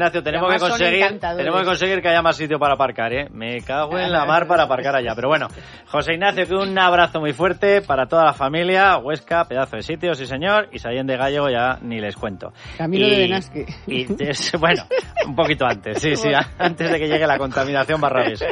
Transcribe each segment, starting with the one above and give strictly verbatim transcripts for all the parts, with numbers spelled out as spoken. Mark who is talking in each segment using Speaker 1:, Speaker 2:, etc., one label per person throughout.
Speaker 1: Ignacio, tenemos que conseguir tenemos que conseguir que haya más sitio para aparcar, ¿eh? Me cago en la mar para aparcar allá. Pero bueno, José Ignacio, que un abrazo muy fuerte para toda la familia. Huesca, pedazo de sitio, sí señor. Y Sallén de Gállego ya ni les cuento.
Speaker 2: Camino
Speaker 1: y,
Speaker 2: de Benasque.
Speaker 1: Y es, bueno, un poquito antes, sí, sí, antes de que llegue la contaminación Barrabés.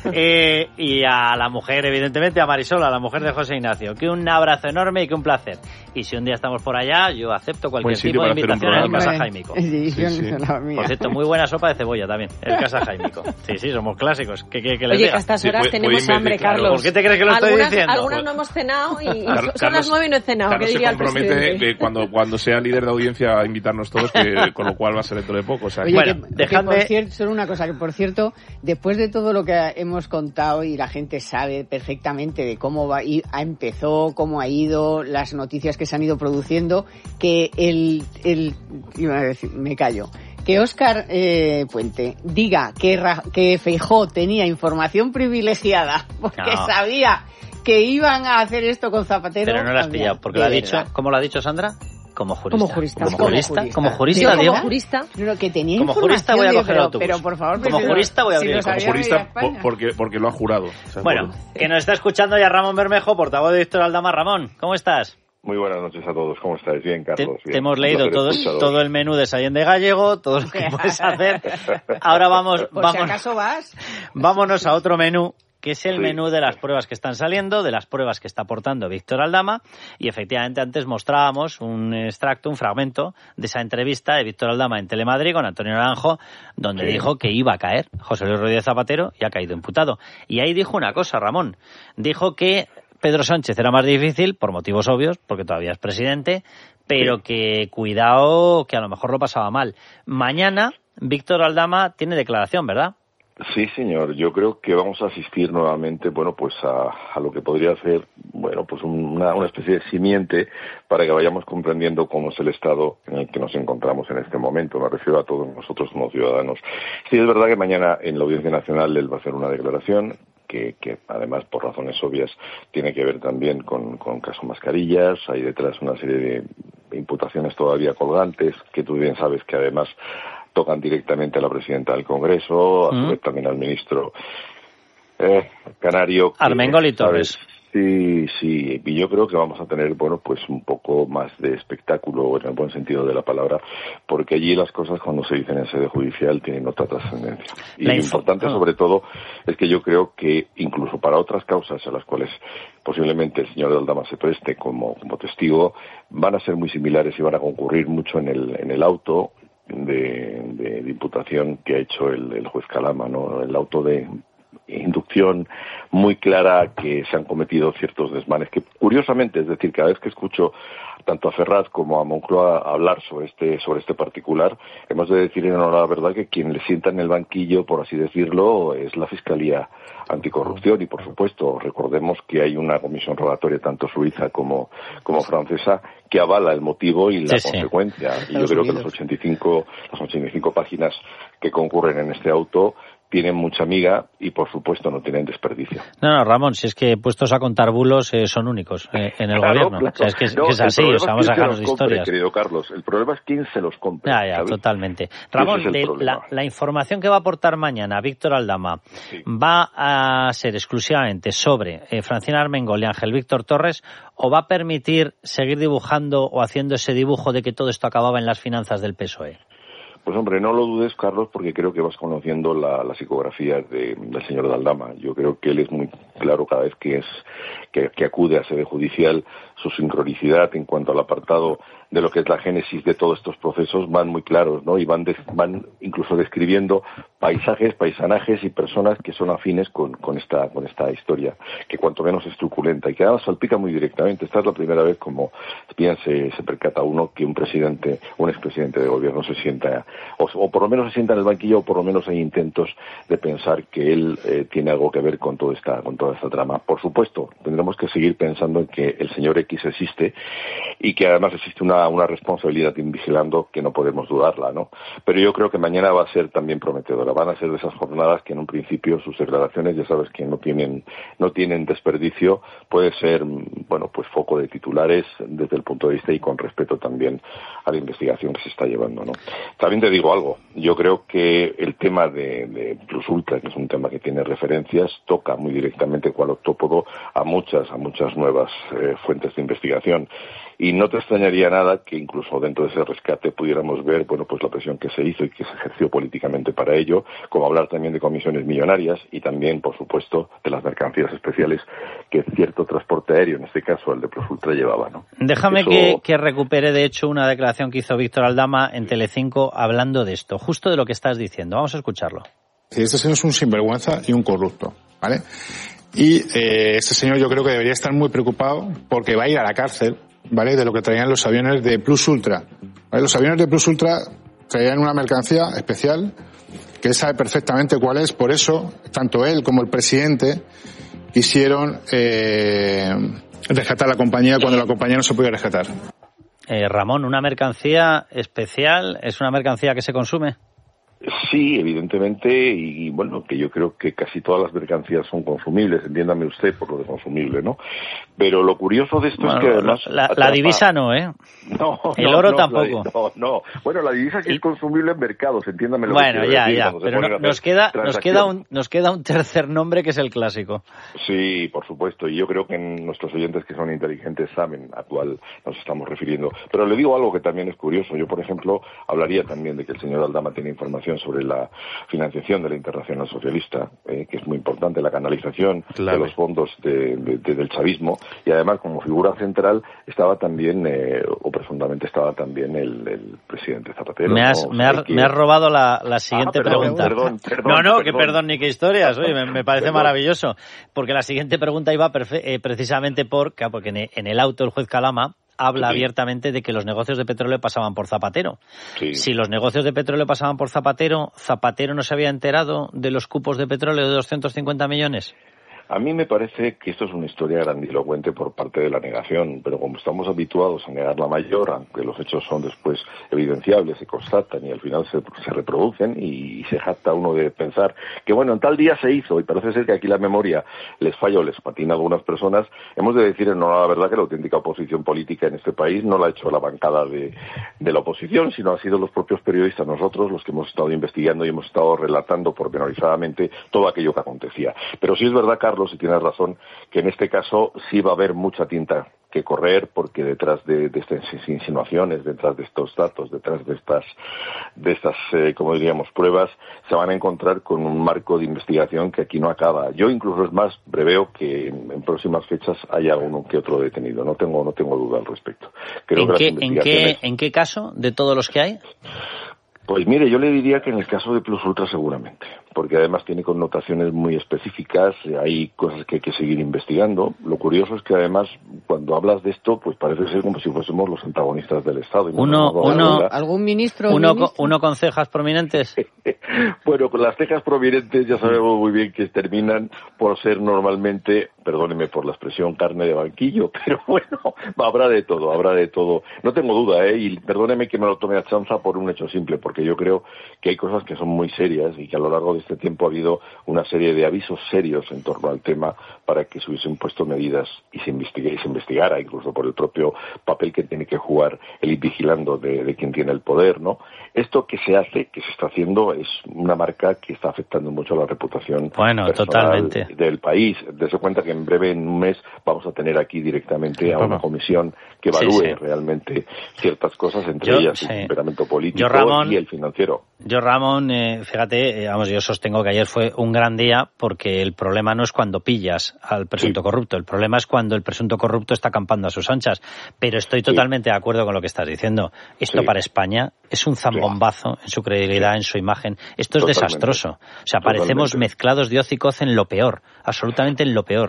Speaker 1: Eh, y a la mujer, evidentemente, a Marisol, a la mujer de José Ignacio. Que un abrazo enorme y que un placer. Y si un día estamos por allá, yo acepto cualquier tipo de invitación en el Casa Jaimico.
Speaker 2: Sí, sí, sí.
Speaker 1: Por cierto, muy buena sopa de cebolla también, el Casa Jaimico. Sí, sí, somos clásicos. ¿Qué, qué, qué les
Speaker 3: Oye,
Speaker 1: diga?
Speaker 3: que a estas horas
Speaker 4: sí,
Speaker 3: tenemos
Speaker 4: puede,
Speaker 3: hambre,
Speaker 4: claro.
Speaker 3: Carlos.
Speaker 1: ¿Por qué te crees que lo estoy
Speaker 3: algunas,
Speaker 1: diciendo?
Speaker 3: Algunas no hemos cenado y
Speaker 4: Car-
Speaker 3: son
Speaker 4: Carlos,
Speaker 3: las nueve y no he cenado.
Speaker 4: Carlos
Speaker 3: ¿Qué diría
Speaker 4: se compromete
Speaker 3: el presidente?
Speaker 4: de cuando, cuando sea líder de audiencia a invitarnos todos, que, con lo cual va a ser dentro de poco. O sea,
Speaker 2: Oye,
Speaker 1: bueno,
Speaker 2: que,
Speaker 1: dejadme...
Speaker 2: que por cierto, solo una cosa, que por cierto, después de todo lo que hemos contado y la gente sabe perfectamente de cómo va, y ha empezó, cómo ha ido, las noticias que se han ido produciendo, que el, el iba a decir, me callo, que Óscar eh, Puente diga que, Ra, que Feijóo tenía información privilegiada porque
Speaker 1: no.
Speaker 2: sabía que iban a hacer esto con Zapatero.
Speaker 1: Pero no lo has pillado, porque lo ha dicho, ¿cómo lo ha dicho Sandra? Como jurista.
Speaker 3: Como jurista.
Speaker 1: Como jurista. Como jurista,
Speaker 3: Yo como
Speaker 1: digo.
Speaker 3: jurista.
Speaker 2: No, no, que tenía
Speaker 1: como jurista voy a coger
Speaker 2: pero,
Speaker 1: autobús.
Speaker 2: pero por favor,
Speaker 1: como jurista voy a abrir.
Speaker 2: Si
Speaker 4: como jurista por, porque, porque lo ha jurado. O sea,
Speaker 1: bueno,
Speaker 4: por...
Speaker 1: que nos está escuchando ya Ramón Bermejo, portavoz de Víctor Aldama. Ramón, ¿cómo estás?
Speaker 5: Muy buenas noches a todos. ¿Cómo estáis? Bien, Carlos.
Speaker 1: Te,
Speaker 5: bien.
Speaker 1: te hemos leído todo, todo el menú de Sallén de Gállego, todo lo que puedes hacer. Ahora vamos,
Speaker 2: Por
Speaker 1: vamos,
Speaker 2: si acaso vas.
Speaker 1: vámonos a otro menú, que es el
Speaker 5: Sí.
Speaker 1: menú de las pruebas que están saliendo, de las pruebas que está aportando Víctor Aldama, y efectivamente antes mostrábamos un extracto, un fragmento de esa entrevista de Víctor Aldama en Telemadrid con Antonio Naranjo, donde
Speaker 5: Sí.
Speaker 1: dijo que iba a caer José Luis Rodríguez Zapatero y ha caído imputado. Y ahí dijo una cosa, Ramón, dijo que Pedro Sánchez era más difícil, por motivos obvios, porque todavía es presidente, pero sí. que cuidado, que a lo mejor lo pasaba mal. Mañana Víctor Aldama tiene declaración, ¿verdad?
Speaker 5: Sí, señor. Yo creo que vamos a asistir nuevamente, bueno, pues a, a lo que podría ser, bueno, pues una, una especie de simiente para que vayamos comprendiendo cómo es el estado en el que nos encontramos en este momento. Me refiero a todos nosotros como ciudadanos. Sí, es verdad que mañana en la Audiencia Nacional él va a hacer una declaración que, que además, por razones obvias, tiene que ver también con, con caso Mascarillas. Hay detrás una serie de imputaciones todavía colgantes, que tú bien sabes que además tocan directamente a la presidenta del Congreso, a su vez también al ministro eh, canario.
Speaker 1: Armengol Torres.
Speaker 5: Sí, sí, y yo creo que vamos a tener, bueno, pues un poco más de espectáculo en el buen sentido de la palabra, porque allí las cosas cuando se dicen en sede judicial tienen otra trascendencia. Y lo importante oh. sobre todo es que yo creo que incluso para otras causas a las cuales posiblemente el señor de Aldama se preste como, como testigo, van a ser muy similares y van a concurrir mucho en el, en el auto de, de, de imputación que ha hecho el, el juez Calama, ¿no? El auto de inducción muy clara que se han cometido ciertos desmanes que, curiosamente, es decir, cada vez que escucho tanto a Ferraz como a Moncloa hablar sobre este sobre este particular, hemos de decir en honor a la verdad que quien le sienta en el banquillo, por así decirlo, es la Fiscalía Anticorrupción y, por supuesto, recordemos que hay una comisión rogatoria tanto suiza como como francesa que avala el motivo y la sí, consecuencia. Sí. Y yo creo que los ochenta y cinco, las ochenta y cinco páginas que concurren en este auto tienen mucha miga y, por supuesto, no tienen desperdicio.
Speaker 1: No, no, Ramón, si es que puestos a contar bulos eh, son únicos eh, en el claro, gobierno. Claro. O sea, es que,
Speaker 5: no,
Speaker 1: que es así, o sea, vamos a dejarnos de
Speaker 5: compre,
Speaker 1: historias.
Speaker 5: Querido Carlos, el problema es quién se los compra.
Speaker 1: Ya, ya, ¿sabes? Totalmente. Ramón, de la, la información que va a aportar mañana Víctor Aldama sí. va a ser exclusivamente sobre eh, Francina Armengol y Ángel Víctor Torres, o va a permitir seguir dibujando o haciendo ese dibujo de que todo esto acababa en las finanzas del P S O E.
Speaker 5: Pues hombre, no lo dudes, Carlos, porque creo que vas conociendo la, la psicografía de, del señor de Aldama. Yo creo que él es muy claro cada vez que es que, que acude a sede judicial, su sincronicidad en cuanto al apartado de lo que es la génesis de todos estos procesos van muy claros, ¿no? Y van, de, van incluso describiendo paisajes, paisanajes y personas que son afines con, con esta con esta historia, que cuanto menos es truculenta y que además salpica muy directamente. Esta es la primera vez, como bien se, se percata uno, que un presidente, un expresidente de gobierno se sienta, o, o por lo menos se sienta en el banquillo, o por lo menos hay intentos de pensar que él eh, tiene algo que ver con toda esta con toda esta trama. Por supuesto, tendremos que seguir pensando en que el señor X X existe y que además existe una, una responsabilidad vigilando que no podemos dudarla, ¿no? Pero yo creo que mañana va a ser también prometedora. Van a ser de esas jornadas que en un principio sus declaraciones, ya sabes que no tienen, no tienen desperdicio, puede ser, bueno, pues foco de titulares desde el punto de vista y con respeto también a la investigación que se está llevando, ¿no? También te digo algo, yo creo que el tema de, de Plus Ultra, que es un tema que tiene referencias, toca muy directamente cual octópodo a muchas, a muchas nuevas eh, fuentes de investigación. Y no te extrañaría nada que incluso dentro de ese rescate pudiéramos ver, bueno, pues la presión que se hizo y que se ejerció políticamente para ello, como hablar también de comisiones millonarias y también, por supuesto, de las mercancías especiales que cierto transporte aéreo, en este caso el de Plus Ultra, llevaba, ¿no?
Speaker 1: Déjame
Speaker 5: Eso...
Speaker 1: que, que recupere, de hecho, una declaración que hizo Víctor Aldama en Telecinco hablando de esto, justo de lo que estás diciendo. Vamos a escucharlo.
Speaker 6: Este señor es un sinvergüenza y un corrupto, ¿vale? Y eh, este señor yo creo que debería estar muy preocupado porque va a ir a la cárcel, ¿vale?, de lo que traían los aviones de Plus Ultra. ¿Vale? Los aviones de Plus Ultra traían una mercancía especial que él sabe perfectamente cuál es, por eso tanto él como el presidente quisieron eh, rescatar la compañía cuando la compañía no se podía rescatar.
Speaker 1: Eh, Ramón, ¿una mercancía especial es una mercancía que se consume?
Speaker 5: Sí, evidentemente, y, y bueno, que yo creo que casi todas las mercancías son consumibles, entiéndame usted por lo de consumible, ¿no? Pero lo curioso de esto bueno, es que además...
Speaker 1: La,
Speaker 5: atrapa...
Speaker 1: la divisa no, ¿eh?
Speaker 5: No,
Speaker 1: el
Speaker 5: no,
Speaker 1: oro
Speaker 5: no,
Speaker 1: tampoco.
Speaker 5: La, no, no. Bueno, la divisa sí es consumible en mercados, entiéndame lo
Speaker 1: bueno,
Speaker 5: que
Speaker 1: ya,
Speaker 5: decir,
Speaker 1: ya, pero no, nos queda, nos queda un, nos queda un tercer nombre que es el clásico.
Speaker 5: Sí, por supuesto, y yo creo que nuestros oyentes que son inteligentes saben a cuál nos estamos refiriendo. Pero le digo algo que también es curioso. Yo, por ejemplo, hablaría también de que el señor Aldama tiene información sobre la financiación de la Internacional Socialista, eh, que es muy importante, la canalización claro. de los fondos de, de, de, del chavismo, y además como figura central estaba también, eh, o presuntamente estaba también el, el presidente Zapatero.
Speaker 1: Me has,
Speaker 5: ¿no?
Speaker 1: me has,
Speaker 5: que...
Speaker 1: me has robado la, la siguiente
Speaker 5: ah, perdón,
Speaker 1: pregunta.
Speaker 5: Perdón, perdón,
Speaker 1: no, no,
Speaker 5: perdón.
Speaker 1: que perdón ni qué historias, oye, me, me parece
Speaker 5: perdón.
Speaker 1: maravilloso, porque la siguiente pregunta iba perfe- eh, precisamente por, porque en, en el auto el juez Calama habla sí. abiertamente de que los negocios de petróleo pasaban por Zapatero.
Speaker 5: Sí.
Speaker 1: Si los negocios de petróleo pasaban por Zapatero, ¿Zapatero no se había enterado de los cupos de petróleo de doscientos cincuenta millones?
Speaker 5: A mí me parece que esto es una historia grandilocuente por parte de la negación, pero como estamos habituados a negar la mayor, aunque los hechos son después evidenciables, se constatan y al final se, se reproducen y, y se jacta uno de pensar que bueno, en tal día se hizo y parece ser que aquí la memoria les falla o les patina a algunas personas, hemos de decir no la verdad que la auténtica oposición política en este país no la ha hecho la bancada de, de la oposición, sino han sido los propios periodistas, nosotros, los que hemos estado investigando y hemos estado relatando pormenorizadamente todo aquello que acontecía. Pero sí es verdad, Carlos, si tienes razón, que en este caso sí va a haber mucha tinta que correr, porque detrás de, de estas insinuaciones, detrás de estos datos, detrás de estas, de estas, eh, como diríamos, pruebas, se van a encontrar con un marco de investigación que aquí no acaba. Yo incluso es más, preveo que en, en próximas fechas haya uno que otro detenido. No tengo, no tengo duda al respecto. Creo
Speaker 1: ¿En,
Speaker 5: que
Speaker 1: qué,
Speaker 5: las investigaciones...
Speaker 1: ¿En qué, en qué caso de todos los que hay?
Speaker 5: Pues mire, yo le diría que en el caso de Plus Ultra seguramente, porque además tiene connotaciones muy específicas, hay cosas que hay que seguir investigando. Lo curioso es que además cuando hablas de esto, pues parece ser como si fuésemos los antagonistas del Estado. Y
Speaker 1: uno, uno,
Speaker 2: ¿Algún ministro?
Speaker 1: Uno,
Speaker 2: ministro?
Speaker 1: uno con cejas prominentes.
Speaker 5: Bueno, con las cejas prominentes ya sabemos muy bien que terminan por ser normalmente, perdóneme por la expresión, carne de banquillo, pero bueno, habrá de todo, habrá de todo. No tengo duda, ¿eh? Y perdóneme que me lo tome a chanza por un hecho simple, porque yo creo que hay cosas que son muy serias y que a lo largo de este tiempo ha habido una serie de avisos serios en torno al tema para que se hubiesen puesto medidas y se investigue, y se investigara, incluso por el propio papel que tiene que jugar el ir vigilando de, de quien tiene el poder, ¿no? Esto que se hace, que se está haciendo, es una marca que está afectando mucho a la reputación
Speaker 1: bueno,
Speaker 5: personal
Speaker 1: totalmente.
Speaker 5: del país. Dese cuenta que en breve, en un mes, vamos a tener aquí directamente a una comisión que evalúe sí, sí. realmente ciertas cosas, entre
Speaker 1: yo,
Speaker 5: ellas
Speaker 1: sí.
Speaker 5: el temperamento político
Speaker 1: yo, Ramón,
Speaker 5: y el financiero.
Speaker 1: Yo, Ramón, eh, fíjate, eh, vamos, yo sostengo que ayer fue un gran día porque el problema no es cuando pillas al presunto sí. corrupto, el problema es cuando el presunto corrupto está acampando a sus anchas. Pero estoy totalmente sí. de acuerdo con lo que estás diciendo. Esto sí. para España es un zambombazo en su credibilidad, sí. en su imagen. Esto es totalmente. desastroso. O sea, parecemos totalmente. mezclados de hoz y coz en lo peor, absolutamente en lo peor.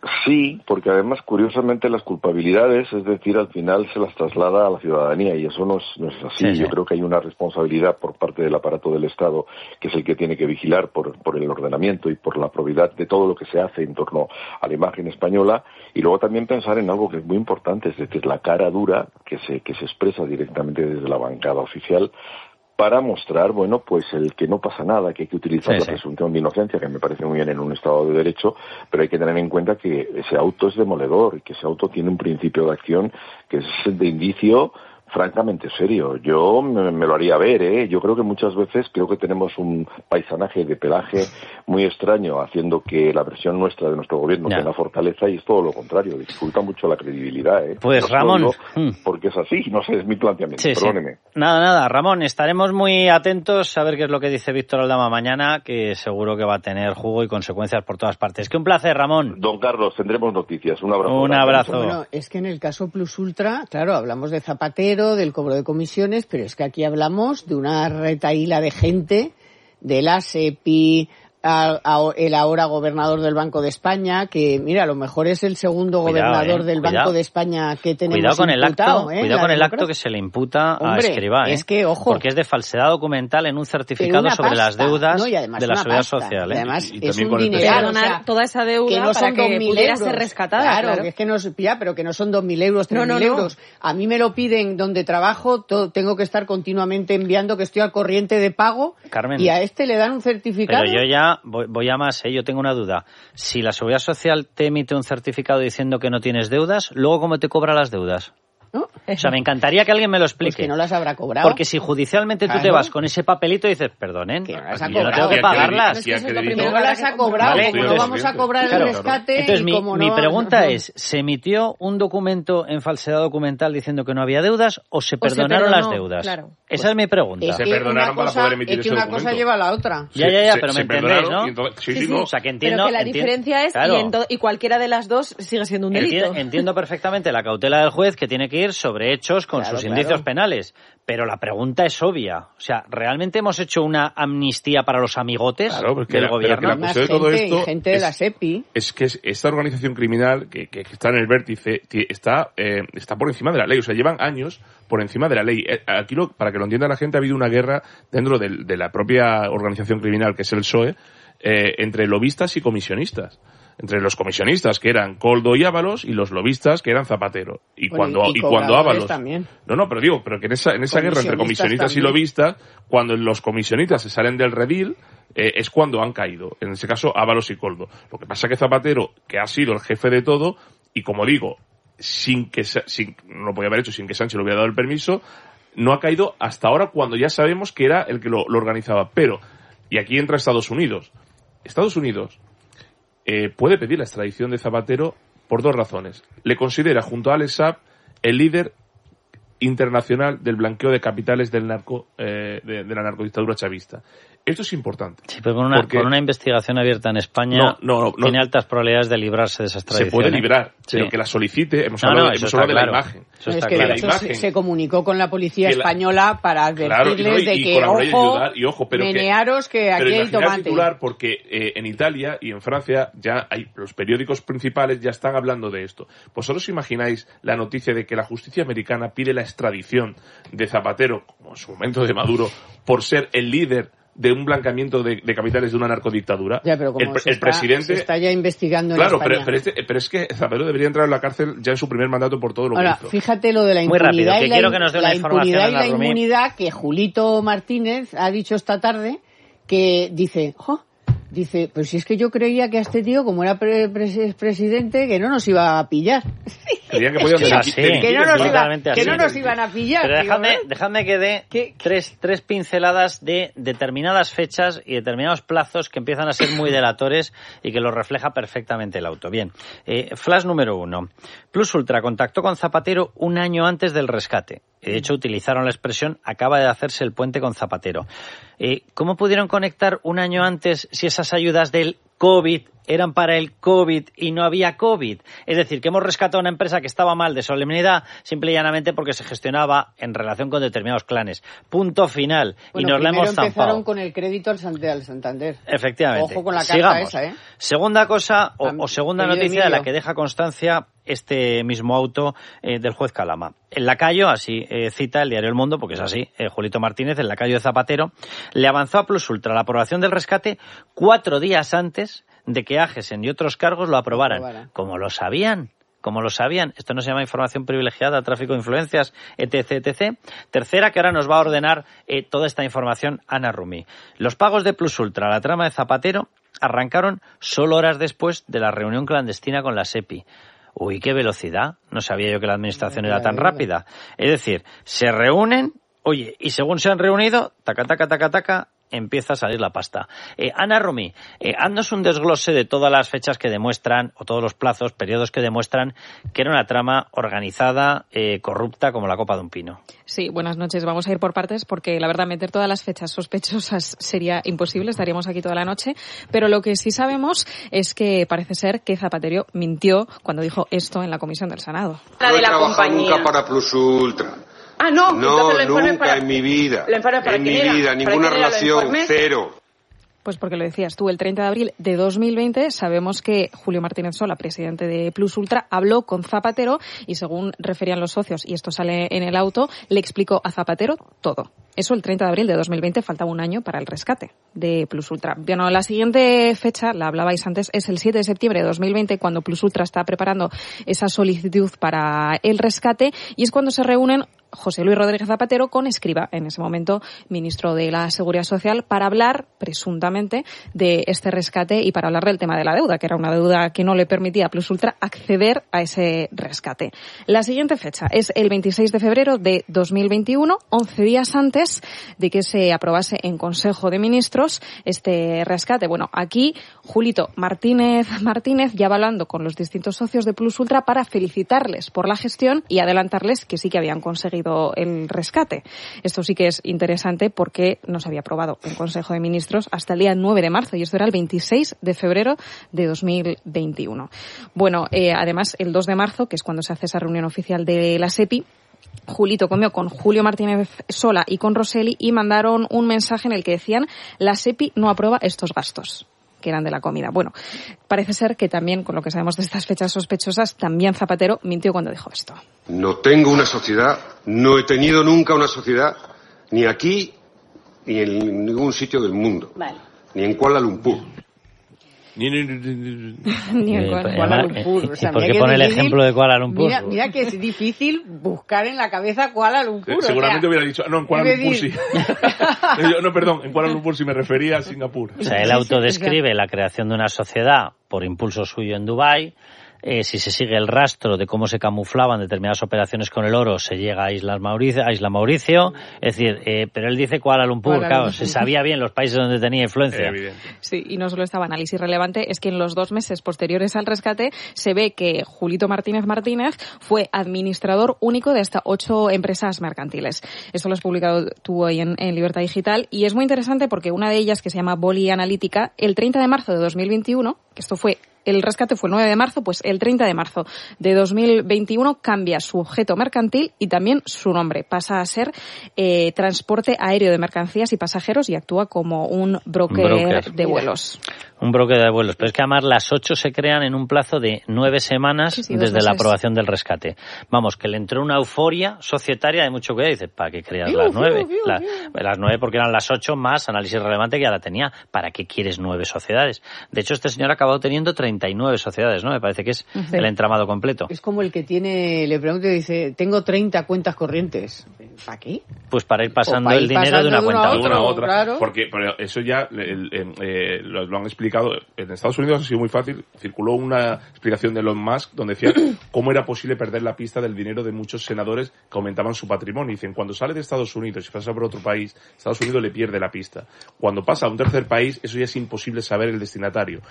Speaker 5: Sí, porque además, curiosamente, las culpabilidades, es decir, al final se las traslada a la ciudadanía y eso no es, no es así. Sí, sí. Yo creo que hay una responsabilidad por parte del aparato del Estado, que es el que tiene que vigilar por, por el ordenamiento y por la probidad de todo lo que se hace en torno a la imagen española, y luego también pensar en algo que es muy importante, es decir, la cara dura que se, que se expresa directamente desde la bancada oficial, para mostrar, bueno, pues el que no pasa nada, que hay que utilizar sí, la sí. presunción de inocencia, que me parece muy bien en un Estado de Derecho, pero hay que tener en cuenta que ese auto es demoledor y que ese auto tiene un principio de acción que es el de indicio francamente serio. Yo me, me lo haría ver, ¿eh? Yo creo que muchas veces creo que tenemos un paisanaje de pelaje muy extraño, haciendo que la versión nuestra de nuestro gobierno tenga fortaleza, y es todo lo contrario, dificulta mucho la credibilidad, ¿eh?
Speaker 1: Pues no Ramón,
Speaker 5: porque es así, no sé, es mi planteamiento,
Speaker 1: sí,
Speaker 5: perdóneme.
Speaker 1: Sí. Nada, nada, Ramón, estaremos muy atentos a ver qué es lo que dice Víctor Aldama mañana, que seguro que va a tener jugo y consecuencias por todas partes. Que un placer, Ramón.
Speaker 5: Don Carlos, tendremos noticias. Un abrazo.
Speaker 1: Un abrazo.
Speaker 2: Bueno, es que en el caso Plus Ultra, claro, hablamos de Zapatero, del cobro de comisiones, pero es que aquí hablamos de una retahíla de gente, de la SEPI, a, a, el ahora gobernador del Banco de España, que mira, a lo mejor es el segundo cuidado, gobernador eh, del cuidado. Banco de España que tenemos
Speaker 1: cuidado con
Speaker 2: imputado.
Speaker 1: El acto,
Speaker 2: ¿eh?
Speaker 1: Cuidado con el acto que se le imputa
Speaker 2: Hombre,
Speaker 1: a Escrivá, ¿eh?
Speaker 2: Es que, ojo.
Speaker 1: Porque es de falsedad documental en un certificado sobre las deudas
Speaker 2: no,
Speaker 1: de la Seguridad Social. ¿eh?
Speaker 2: Y además
Speaker 4: y, y
Speaker 2: es un dinero.
Speaker 3: Claro, o sea, toda esa deuda que no para que pudiera euros. ser rescatada.
Speaker 2: Claro,
Speaker 3: claro,
Speaker 2: que es que no, ya, pero que no son dos mil euros, tres mil
Speaker 3: no, no,
Speaker 2: euros.
Speaker 3: No.
Speaker 2: A mí me lo piden donde trabajo, todo, tengo que estar continuamente enviando que estoy al corriente de pago.
Speaker 1: Carmen,
Speaker 2: y a este le dan un certificado.
Speaker 1: Pero yo ya voy, voy a más, ¿eh? Yo tengo una duda. Si la Seguridad Social te emite un certificado diciendo que no tienes deudas, ¿luego cómo te cobra las deudas? ¿No? O sea, me encantaría que alguien me lo explique.
Speaker 2: Pues que no las habrá cobrado.
Speaker 1: Porque si judicialmente claro. tú te vas con ese papelito y dices, perdonen,
Speaker 2: que no las
Speaker 1: yo no tengo que pagarlas.
Speaker 2: Que, que, que, que no las ha cobrado, ¿vale? Como no vamos a cobrar claro, el rescate.
Speaker 1: Entonces,
Speaker 2: y
Speaker 1: mi,
Speaker 2: como no
Speaker 1: mi
Speaker 2: vamos...
Speaker 1: pregunta es, ¿se emitió un documento en falsedad documental diciendo que no había deudas o se
Speaker 3: o
Speaker 1: perdonaron
Speaker 3: se
Speaker 1: las deudas?
Speaker 3: Claro.
Speaker 1: Esa pues, es mi pregunta.
Speaker 5: Es
Speaker 4: se perdonaron
Speaker 2: cosa,
Speaker 4: para poder emitir
Speaker 2: es que
Speaker 4: ese
Speaker 2: una
Speaker 4: documento.
Speaker 2: cosa lleva a la otra.
Speaker 1: Ya, ya, ya,
Speaker 4: se,
Speaker 1: pero
Speaker 4: se
Speaker 1: me entendéis, ¿no?
Speaker 4: Entonces, sí,
Speaker 3: sí,
Speaker 4: sí,
Speaker 3: sí.
Speaker 4: no.
Speaker 1: O sea, que entiendo...
Speaker 3: Pero que la
Speaker 1: entiendo,
Speaker 3: diferencia es,
Speaker 1: claro.
Speaker 3: y, en to, y cualquiera de las dos sigue siendo un delito.
Speaker 1: Entiendo, entiendo perfectamente la cautela del juez, que tiene que ir sobre hechos con
Speaker 2: claro,
Speaker 1: sus
Speaker 2: claro.
Speaker 1: indicios penales. Pero la pregunta es obvia. O sea, ¿realmente hemos hecho una amnistía para los amigotes
Speaker 4: claro,
Speaker 1: del
Speaker 4: la,
Speaker 1: gobierno?
Speaker 4: La
Speaker 2: Más
Speaker 4: de todo
Speaker 2: gente,
Speaker 4: esto
Speaker 2: gente de
Speaker 4: es,
Speaker 2: la SEPI.
Speaker 4: Es que es, esta organización criminal que, que está en el vértice está, eh, está por encima de la ley. O sea, llevan años por encima de la ley. Aquí, lo, para que lo entienda la gente, ha habido una guerra dentro de, de la propia organización criminal, que es el P S O E, eh, entre lobistas y comisionistas. Entre los comisionistas, que eran Koldo y Ábalos, y los lobistas, que eran Zapatero. Y
Speaker 2: bueno,
Speaker 4: cuando,
Speaker 2: y,
Speaker 4: y cuando Ábalos...
Speaker 2: también.
Speaker 4: No, no, pero digo, pero que en esa, en esa guerra entre comisionistas también. y lobistas, cuando los comisionistas se salen del redil, eh, es cuando han caído. En ese caso, Ábalos y Koldo. Lo que pasa es que Zapatero, que ha sido el jefe de todo, y como digo, sin que, sin, no lo podía haber hecho sin que Sánchez le hubiera dado el permiso, no ha caído hasta ahora cuando ya sabemos que era el que lo, lo organizaba. Pero, y aquí entra Estados Unidos. Estados Unidos eh, puede pedir la extradición de Zapatero por dos razones. Le considera, junto a Alex Saab, el líder internacional del blanqueo de capitales del narco eh, de, de la narcodictadura chavista. Esto es importante.
Speaker 1: Sí, pero con una, con una investigación abierta en España
Speaker 4: no, no, no,
Speaker 1: tiene
Speaker 4: no,
Speaker 1: altas probabilidades de librarse de esa extradición.
Speaker 4: Se puede librar,
Speaker 1: sí.
Speaker 4: pero que la solicite. Hemos
Speaker 1: no,
Speaker 4: hablado,
Speaker 1: no,
Speaker 4: hemos hablado de
Speaker 1: claro.
Speaker 4: la imagen.
Speaker 1: Eso
Speaker 2: es
Speaker 1: está
Speaker 2: que
Speaker 1: claro.
Speaker 2: de hecho
Speaker 4: imagen,
Speaker 2: se, se comunicó con la policía
Speaker 4: que la,
Speaker 2: española para advertirles
Speaker 4: claro, y no, y,
Speaker 2: de
Speaker 4: y
Speaker 2: que, ojo,
Speaker 4: y ayudar, y ojo pero
Speaker 2: menearos que, que aquí hay tomate.
Speaker 4: Titular porque eh, en Italia y en Francia ya hay los periódicos principales ya están hablando de esto. ¿Vosotros imagináis la noticia de que la justicia americana pide la extradición de Zapatero, como en su momento de Maduro, por ser el líder de un blanqueamiento de, de capitales de una narcodictadura?
Speaker 2: Ya, pero como
Speaker 4: el,
Speaker 2: se,
Speaker 4: el
Speaker 2: está,
Speaker 4: presidente
Speaker 2: se está ya investigando en
Speaker 4: claro,
Speaker 2: España.
Speaker 4: Pero, pero, este, pero es que Zapatero debería entrar en la cárcel ya en su primer mandato por todo lo
Speaker 2: Ahora,
Speaker 4: que hizo.
Speaker 2: Fíjate lo de la
Speaker 1: Muy
Speaker 2: impunidad
Speaker 1: rápido, que
Speaker 2: y
Speaker 1: quiero
Speaker 2: la,
Speaker 1: que nos dé
Speaker 2: la
Speaker 1: una
Speaker 2: impunidad y la
Speaker 1: Rumi.
Speaker 2: inmunidad que Julito Martínez ha dicho esta tarde, que dice, ¡jo! Dice, pues si es que yo creía que a este tío, como era pre pre presidente, que no nos iba a pillar.
Speaker 4: Creían que podían
Speaker 1: es que,
Speaker 4: delinquir,
Speaker 2: que, no nos, iba, que
Speaker 1: así.
Speaker 2: no nos iban a pillar.
Speaker 1: Pero dejadme,
Speaker 2: tío, ¿eh?
Speaker 1: dejadme que dé tres, tres pinceladas de determinadas fechas y determinados plazos que empiezan a ser muy delatores y que lo refleja perfectamente el auto. Bien, eh, flash número uno. Plus Ultra contactó con Zapatero un año antes del rescate. De hecho, utilizaron la expresión acaba de hacerse el puente con Zapatero. Eh, ¿Cómo pudieron conectar un año antes si esas ayudas del COVID eran para el COVID y no había COVID? Es decir, que hemos rescatado una empresa que estaba mal de solemnidad simple y llanamente porque se gestionaba en relación con determinados clanes. Punto final.
Speaker 2: Bueno,
Speaker 1: y nos la hemos zampado.
Speaker 2: Empezaron con el crédito al Santander.
Speaker 1: Efectivamente.
Speaker 2: Ojo con la carta
Speaker 1: Sigamos.
Speaker 2: esa, ¿eh?
Speaker 1: Segunda cosa, o, o segunda noticia de la que deja constancia este mismo auto eh, del juez Calama. El lacayo, así eh, cita el diario El Mundo, porque es así, eh, Julito Martínez, el lacayo de Zapatero, le avanzó a Plus Ultra la aprobación del rescate cuatro días antes de que Agesen y otros cargos lo aprobaran.
Speaker 2: Aprobara.
Speaker 1: Como lo sabían, como lo sabían. Esto no se llama información privilegiada, tráfico de influencias, etc, etcétera. Tercera, que ahora nos va a ordenar eh, toda esta información Ana Rumi. Los pagos de Plus Ultra, la trama de Zapatero, arrancaron solo horas después de la reunión clandestina con la SEPI. Uy, qué velocidad. No sabía yo que la administración era tan rápida. Es decir, se reúnen, oye, y según se han reunido, taca, taca, taca, taca, empieza a salir la pasta. Eh, Ana Romi, eh, haznos un desglose de todas las fechas que demuestran, o todos los plazos, periodos que demuestran que era una trama organizada, eh, corrupta como la copa de un pino.
Speaker 3: Sí, buenas noches. Vamos a ir por partes porque, la verdad, meter todas las fechas sospechosas sería imposible. Estaríamos aquí toda la noche. Pero lo que sí sabemos es que parece ser que Zapatero mintió cuando dijo esto en la comisión del Senado.
Speaker 7: La de la
Speaker 8: no he
Speaker 7: compañía.
Speaker 8: trabajado nunca para Plus Ultra.
Speaker 7: Ah, no,
Speaker 8: no,
Speaker 7: entonces
Speaker 8: nunca
Speaker 7: para,
Speaker 8: en mi vida.
Speaker 7: Para
Speaker 8: en mi
Speaker 7: era,
Speaker 8: vida, ninguna relación, cero.
Speaker 3: Pues porque lo decías tú, el treinta de abril de dos mil veinte sabemos que Julio Martínez Sola, presidente de Plus Ultra, habló con Zapatero y, según referían los socios, y esto sale en el auto, le explicó a Zapatero todo. Eso el treinta de abril de dos mil veinte, faltaba un año para el rescate de Plus Ultra. Bueno, la siguiente fecha, la hablabais antes, es el siete de septiembre de dos mil veinte, cuando Plus Ultra está preparando esa solicitud para el rescate, y es cuando se reúnen José Luis Rodríguez Zapatero con Escrivá, en ese momento ministro de la Seguridad Social, para hablar presuntamente de este rescate y para hablar del tema de la deuda, que era una deuda que no le permitía a Plus Ultra acceder a ese rescate. La siguiente fecha es el veintiséis de febrero de dos mil veintiuno, once días antes de que se aprobase en Consejo de Ministros este rescate. Bueno, aquí Julito Martínez Martínez ya va hablando con los distintos socios de Plus Ultra para felicitarles por la gestión y adelantarles que sí que habían conseguido el rescate. Esto sí que es interesante porque no se había aprobado en Consejo de Ministros hasta el día nueve de marzo y esto era el veintiséis de febrero de dos mil veintiuno. Bueno, eh, además el dos de marzo, que es cuando se hace esa reunión oficial de la SEPI, Julito comió con Julio Martínez Sola y con Rosselli y mandaron un mensaje en el que decían la SEPI no aprueba estos gastos, que eran de la comida. Bueno, parece ser que también, con lo que sabemos de estas fechas sospechosas, también Zapatero mintió cuando dijo esto.
Speaker 8: No tengo una sociedad, no he tenido nunca una sociedad, ni aquí, ni en ningún sitio del mundo. Vale. Ni en Kuala Lumpur.
Speaker 4: Ni, ni, ni, ni.
Speaker 2: Ni en eh, Kuala Lumpur. O sea,
Speaker 1: ¿y por qué pone el ejemplo de Kuala Lumpur?
Speaker 2: Mira, mira que es difícil buscar en la cabeza Kuala Lumpur.
Speaker 4: Eh, seguramente
Speaker 2: o sea,
Speaker 4: hubiera dicho, no, en Kuala Lumpur sí. no, no, perdón, en Kuala Lumpur sí me refería a Singapur.
Speaker 1: O sea, él autodescribe la creación de una sociedad por impulso suyo en Dubái. Eh, si se sigue el rastro de cómo se camuflaban determinadas operaciones con el oro, se llega a Isla Mauricio, a Isla Mauricio. Es decir, eh, pero él dice Kuala Lumpur, Kuala claro, Lumpur. Se sabía bien los países donde tenía influencia.
Speaker 4: Evidente.
Speaker 3: Sí, y no solo estaba análisis relevante, es que en los dos meses posteriores al rescate se ve que Julito Martínez Martínez fue administrador único de hasta ocho empresas mercantiles. Esto lo has publicado tú hoy en, en Libertad Digital y es muy interesante porque una de ellas, que se llama Boli Analítica, el treinta de marzo de dos mil veintiuno, que esto fue el rescate fue el nueve de marzo, pues el treinta de marzo de dos mil veintiuno cambia su objeto mercantil y también su nombre. Pasa a ser eh, Transporte Aéreo de Mercancías y Pasajeros y actúa como un broker, un broker. de vuelos.
Speaker 1: Un broker de vuelos. Pero es que además las ocho se crean en un plazo de nueve semanas sí, sí, desde la aprobación del rescate. Vamos, que le entró una euforia societaria de mucho cuidado. Dice, ¿para qué creas las nueve? La, las nueve porque eran las ocho más análisis relevante que ya la tenía. ¿Para qué quieres nueve sociedades? De hecho, este señor ha acabado teniendo treinta y nueve sociedades, ¿no? Me parece que es uh-huh. el entramado completo.
Speaker 2: Es como el que tiene, le pregunto y dice, tengo treinta cuentas corrientes. ¿Para qué?
Speaker 1: Pues para ir pasando para ir el dinero de una, de una cuenta a
Speaker 4: otra.
Speaker 1: otra.
Speaker 4: otra claro. Porque pero eso ya el, el, eh, lo, lo han explicado. En Estados Unidos ha sido muy fácil. Circuló una explicación de Elon Musk donde decía cómo era posible perder la pista del dinero de muchos senadores que aumentaban su patrimonio. Dicen, cuando sale de Estados Unidos y pasa por otro país, Estados Unidos le pierde la pista. Cuando pasa a un tercer país, eso ya es imposible saber el destinatario. Es decir,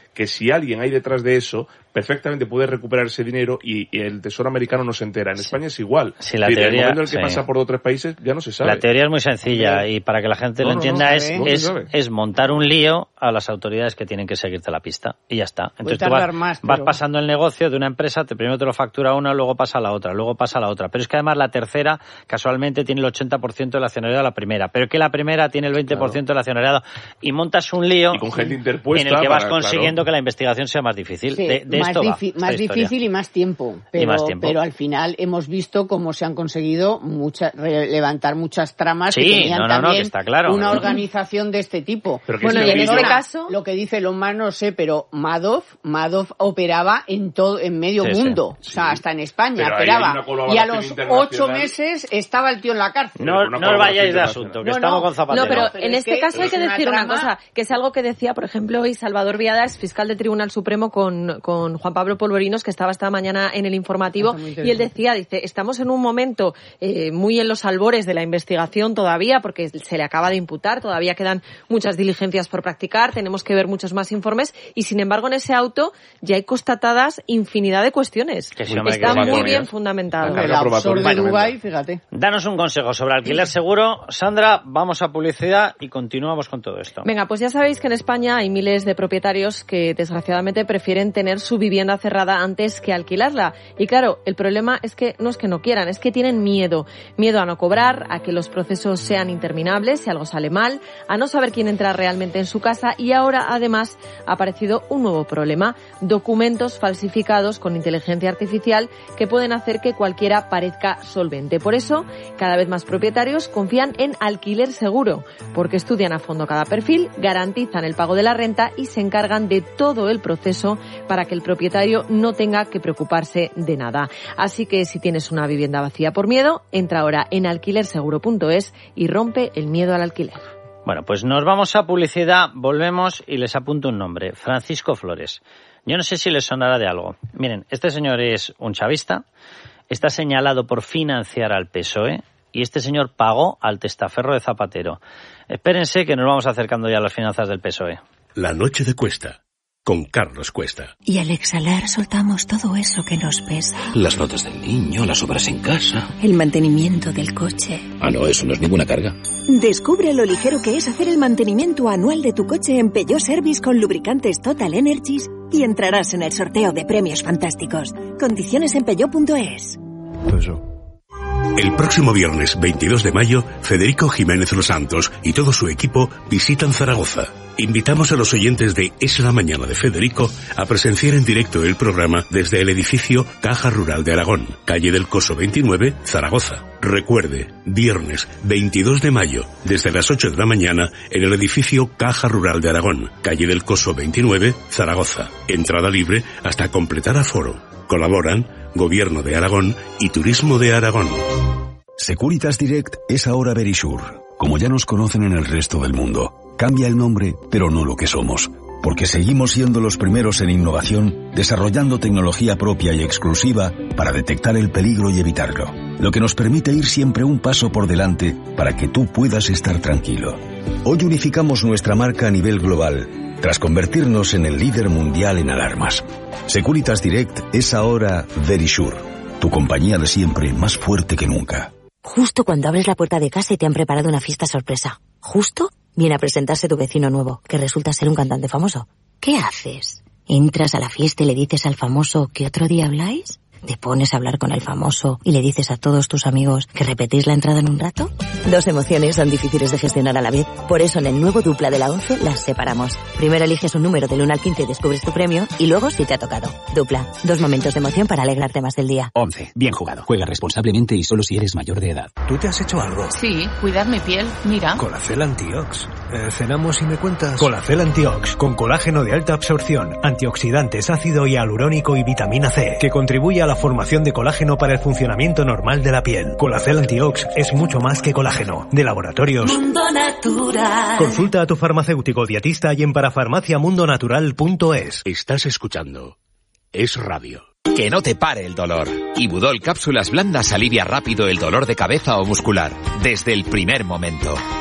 Speaker 4: que si alguien hay detrás de eso, perfectamente puede recuperar ese dinero y, y el Tesoro americano no se entera. En sí. España es igual.
Speaker 1: Sí, la
Speaker 4: y
Speaker 1: teoría,
Speaker 4: en el momento en el que
Speaker 1: sí.
Speaker 4: pasa por otros países ya no se sabe.
Speaker 1: La teoría es muy sencilla y para que la gente no, lo entienda no, no, es, no es, es montar un lío a las autoridades que tienen que seguirte la pista y ya está. Entonces tú vas, más, pero... vas pasando el negocio de una empresa, te, primero te lo factura una, luego pasa a la otra, luego pasa a la otra. Pero es que además la tercera casualmente tiene el ochenta por ciento del accionariado de la primera, pero que la primera tiene el veinte por ciento claro. del accionariado y montas un lío
Speaker 4: y con gente interpuesta
Speaker 1: en el que vas
Speaker 4: para,
Speaker 1: consiguiendo
Speaker 4: claro.
Speaker 1: que la investigación sea más difícil.
Speaker 2: Sí,
Speaker 1: de, de
Speaker 2: más
Speaker 1: esto
Speaker 2: difi-
Speaker 1: va,
Speaker 2: más difícil y más tiempo. Pero,
Speaker 1: y más tiempo.
Speaker 2: Pero al final hemos visto cómo se han conseguido mucha, re- levantar muchas tramas
Speaker 1: sí,
Speaker 2: que tenían
Speaker 1: no, no,
Speaker 2: también
Speaker 1: no, que está claro.
Speaker 2: una organización de este tipo.
Speaker 4: Pero
Speaker 2: bueno,
Speaker 4: y
Speaker 2: en
Speaker 4: este
Speaker 2: caso, lo que dice Elon Musk no sé, pero Madoff, Madoff operaba en todo, en medio
Speaker 1: sí,
Speaker 2: mundo,
Speaker 1: sí.
Speaker 2: o sea, hasta en España
Speaker 4: pero
Speaker 2: operaba. Y a los ocho meses estaba el tío en la cárcel.
Speaker 1: No, no os vayáis de asunto, que no, estamos
Speaker 3: no,
Speaker 1: con Zapatero.
Speaker 3: No, pero,
Speaker 2: pero
Speaker 3: en este
Speaker 2: que
Speaker 3: caso hay que decir
Speaker 2: trama...
Speaker 3: una cosa, que es algo que decía, por ejemplo, hoy Salvador Viadas, fiscal del Tribunal Supremo, con, con Juan Pablo Polvorinos, que estaba esta mañana en el informativo, y él decía, dice, estamos en un momento eh, muy en los albores de la investigación todavía, porque se le acaba de imputar, todavía quedan muchas diligencias por practicar, tenemos que ver muchos más informes, y sin embargo en ese auto ya hay constatadas infinidad de cuestiones.
Speaker 1: Que sí, hombre,
Speaker 3: está
Speaker 1: que
Speaker 3: muy bien fundamentado.
Speaker 2: El absurdo de Dubái, fíjate.
Speaker 1: Danos un consejo sobre alquiler seguro. Sandra, vamos a publicidad y continuamos con todo esto.
Speaker 3: Venga, pues ya sabéis que en España hay miles de propietarios que desgraciadamente prefieren tener su vivienda cerrada antes que alquilarla. Y claro, el problema es que no es que no quieran, es que tienen miedo. Miedo a no cobrar, a que los procesos sean interminables si algo sale mal, a no saber quién entra realmente en su casa y ahora además ha aparecido un nuevo problema, documentos falsificados con inteligencia artificial que pueden hacer que cualquiera parezca solvente. Por eso, cada vez más propietarios confían en Alquiler Seguro, porque estudian a fondo cada perfil, garantizan el pago de la renta y se encargan de todo el proceso para que el propietario no tenga que preocuparse de nada. Así que si tienes una vivienda vacía por miedo, entra ahora en alquiler seguro punto es y rompe el miedo al alquiler.
Speaker 1: Bueno, pues nos vamos a publicidad, volvemos y les apunto un nombre, Francisco Flores. Yo no sé si les sonará de algo. Miren, este señor es un chavista, está señalado por financiar al P S O E y este señor pagó al testaferro de Zapatero. Espérense que nos vamos acercando ya a las finanzas del P S O E.
Speaker 7: La noche de Cuesta, con Carlos Cuesta.
Speaker 9: Y al exhalar soltamos todo eso que nos pesa.
Speaker 7: Las notas del niño, las obras en casa.
Speaker 9: El mantenimiento del coche.
Speaker 7: Ah, no, eso no es ninguna carga.
Speaker 9: Descubre lo ligero que es hacer el mantenimiento anual de tu coche en Peugeot Service con lubricantes Total Energies y entrarás en el sorteo de premios fantásticos. Condiciones en peugeot punto es.
Speaker 7: El próximo viernes veintidós de mayo, Federico Jiménez Los Santos y todo su equipo visitan Zaragoza. Invitamos a los oyentes de Es la Mañana de Federico a presenciar en directo el programa desde el edificio Caja Rural de Aragón, calle del Coso veintinueve, Zaragoza. Recuerde, viernes veintidós de mayo, desde las ocho de la mañana, en el edificio Caja Rural de Aragón, calle del Coso veintinueve, Zaragoza. Entrada libre hasta completar aforo. Colaboran Gobierno de Aragón y Turismo de Aragón.
Speaker 10: Securitas Direct es ahora Verisure. Como ya nos conocen en el resto del mundo, cambia el nombre, pero no lo que somos. Porque seguimos siendo los primeros en innovación, desarrollando tecnología propia y exclusiva para detectar el peligro y evitarlo. Lo que nos permite ir siempre un paso por delante para que tú puedas estar tranquilo. Hoy unificamos nuestra marca a nivel global, tras convertirnos en el líder mundial en alarmas. Securitas Direct es ahora Verisure, tu compañía de siempre más fuerte que nunca.
Speaker 11: Justo cuando abres la puerta de casa y te han preparado una fiesta sorpresa. Justo viene a presentarse tu vecino nuevo, que resulta ser un cantante famoso. ¿Qué haces? ¿Entras a la fiesta y le dices al famoso que otro día habláis? ¿Te pones a hablar con el famoso y le dices a todos tus amigos que repetís la entrada en un rato? Dos emociones son difíciles de gestionar a la vez. Por eso en el nuevo Dupla de la once las separamos. Primero eliges un número del uno al quince y descubres tu premio, y luego si te ha tocado. Dupla, dos momentos de emoción para alegrarte más del día.
Speaker 12: once. Bien jugado. Juega responsablemente y solo si eres mayor de edad.
Speaker 13: ¿Tú te has hecho algo?
Speaker 14: Sí, cuidar mi piel. Mira.
Speaker 13: Colacel Antiox. Eh, cenamos y me cuentas. Colacel Antiox, con colágeno de alta absorción, antioxidantes, ácido hialurónico y vitamina C, que contribuye a la formación de colágeno para el funcionamiento normal de la piel. Colacel Antiox es mucho más que colágeno. De Laboratorios
Speaker 9: Mundo Natural.
Speaker 13: Consulta a tu farmacéutico dietista y en parafarmacia mundo natural punto es.
Speaker 7: Estás escuchando Es Radio.
Speaker 15: Que no te pare el dolor. Ibudol Cápsulas Blandas alivia rápido el dolor de cabeza o muscular, desde el primer momento.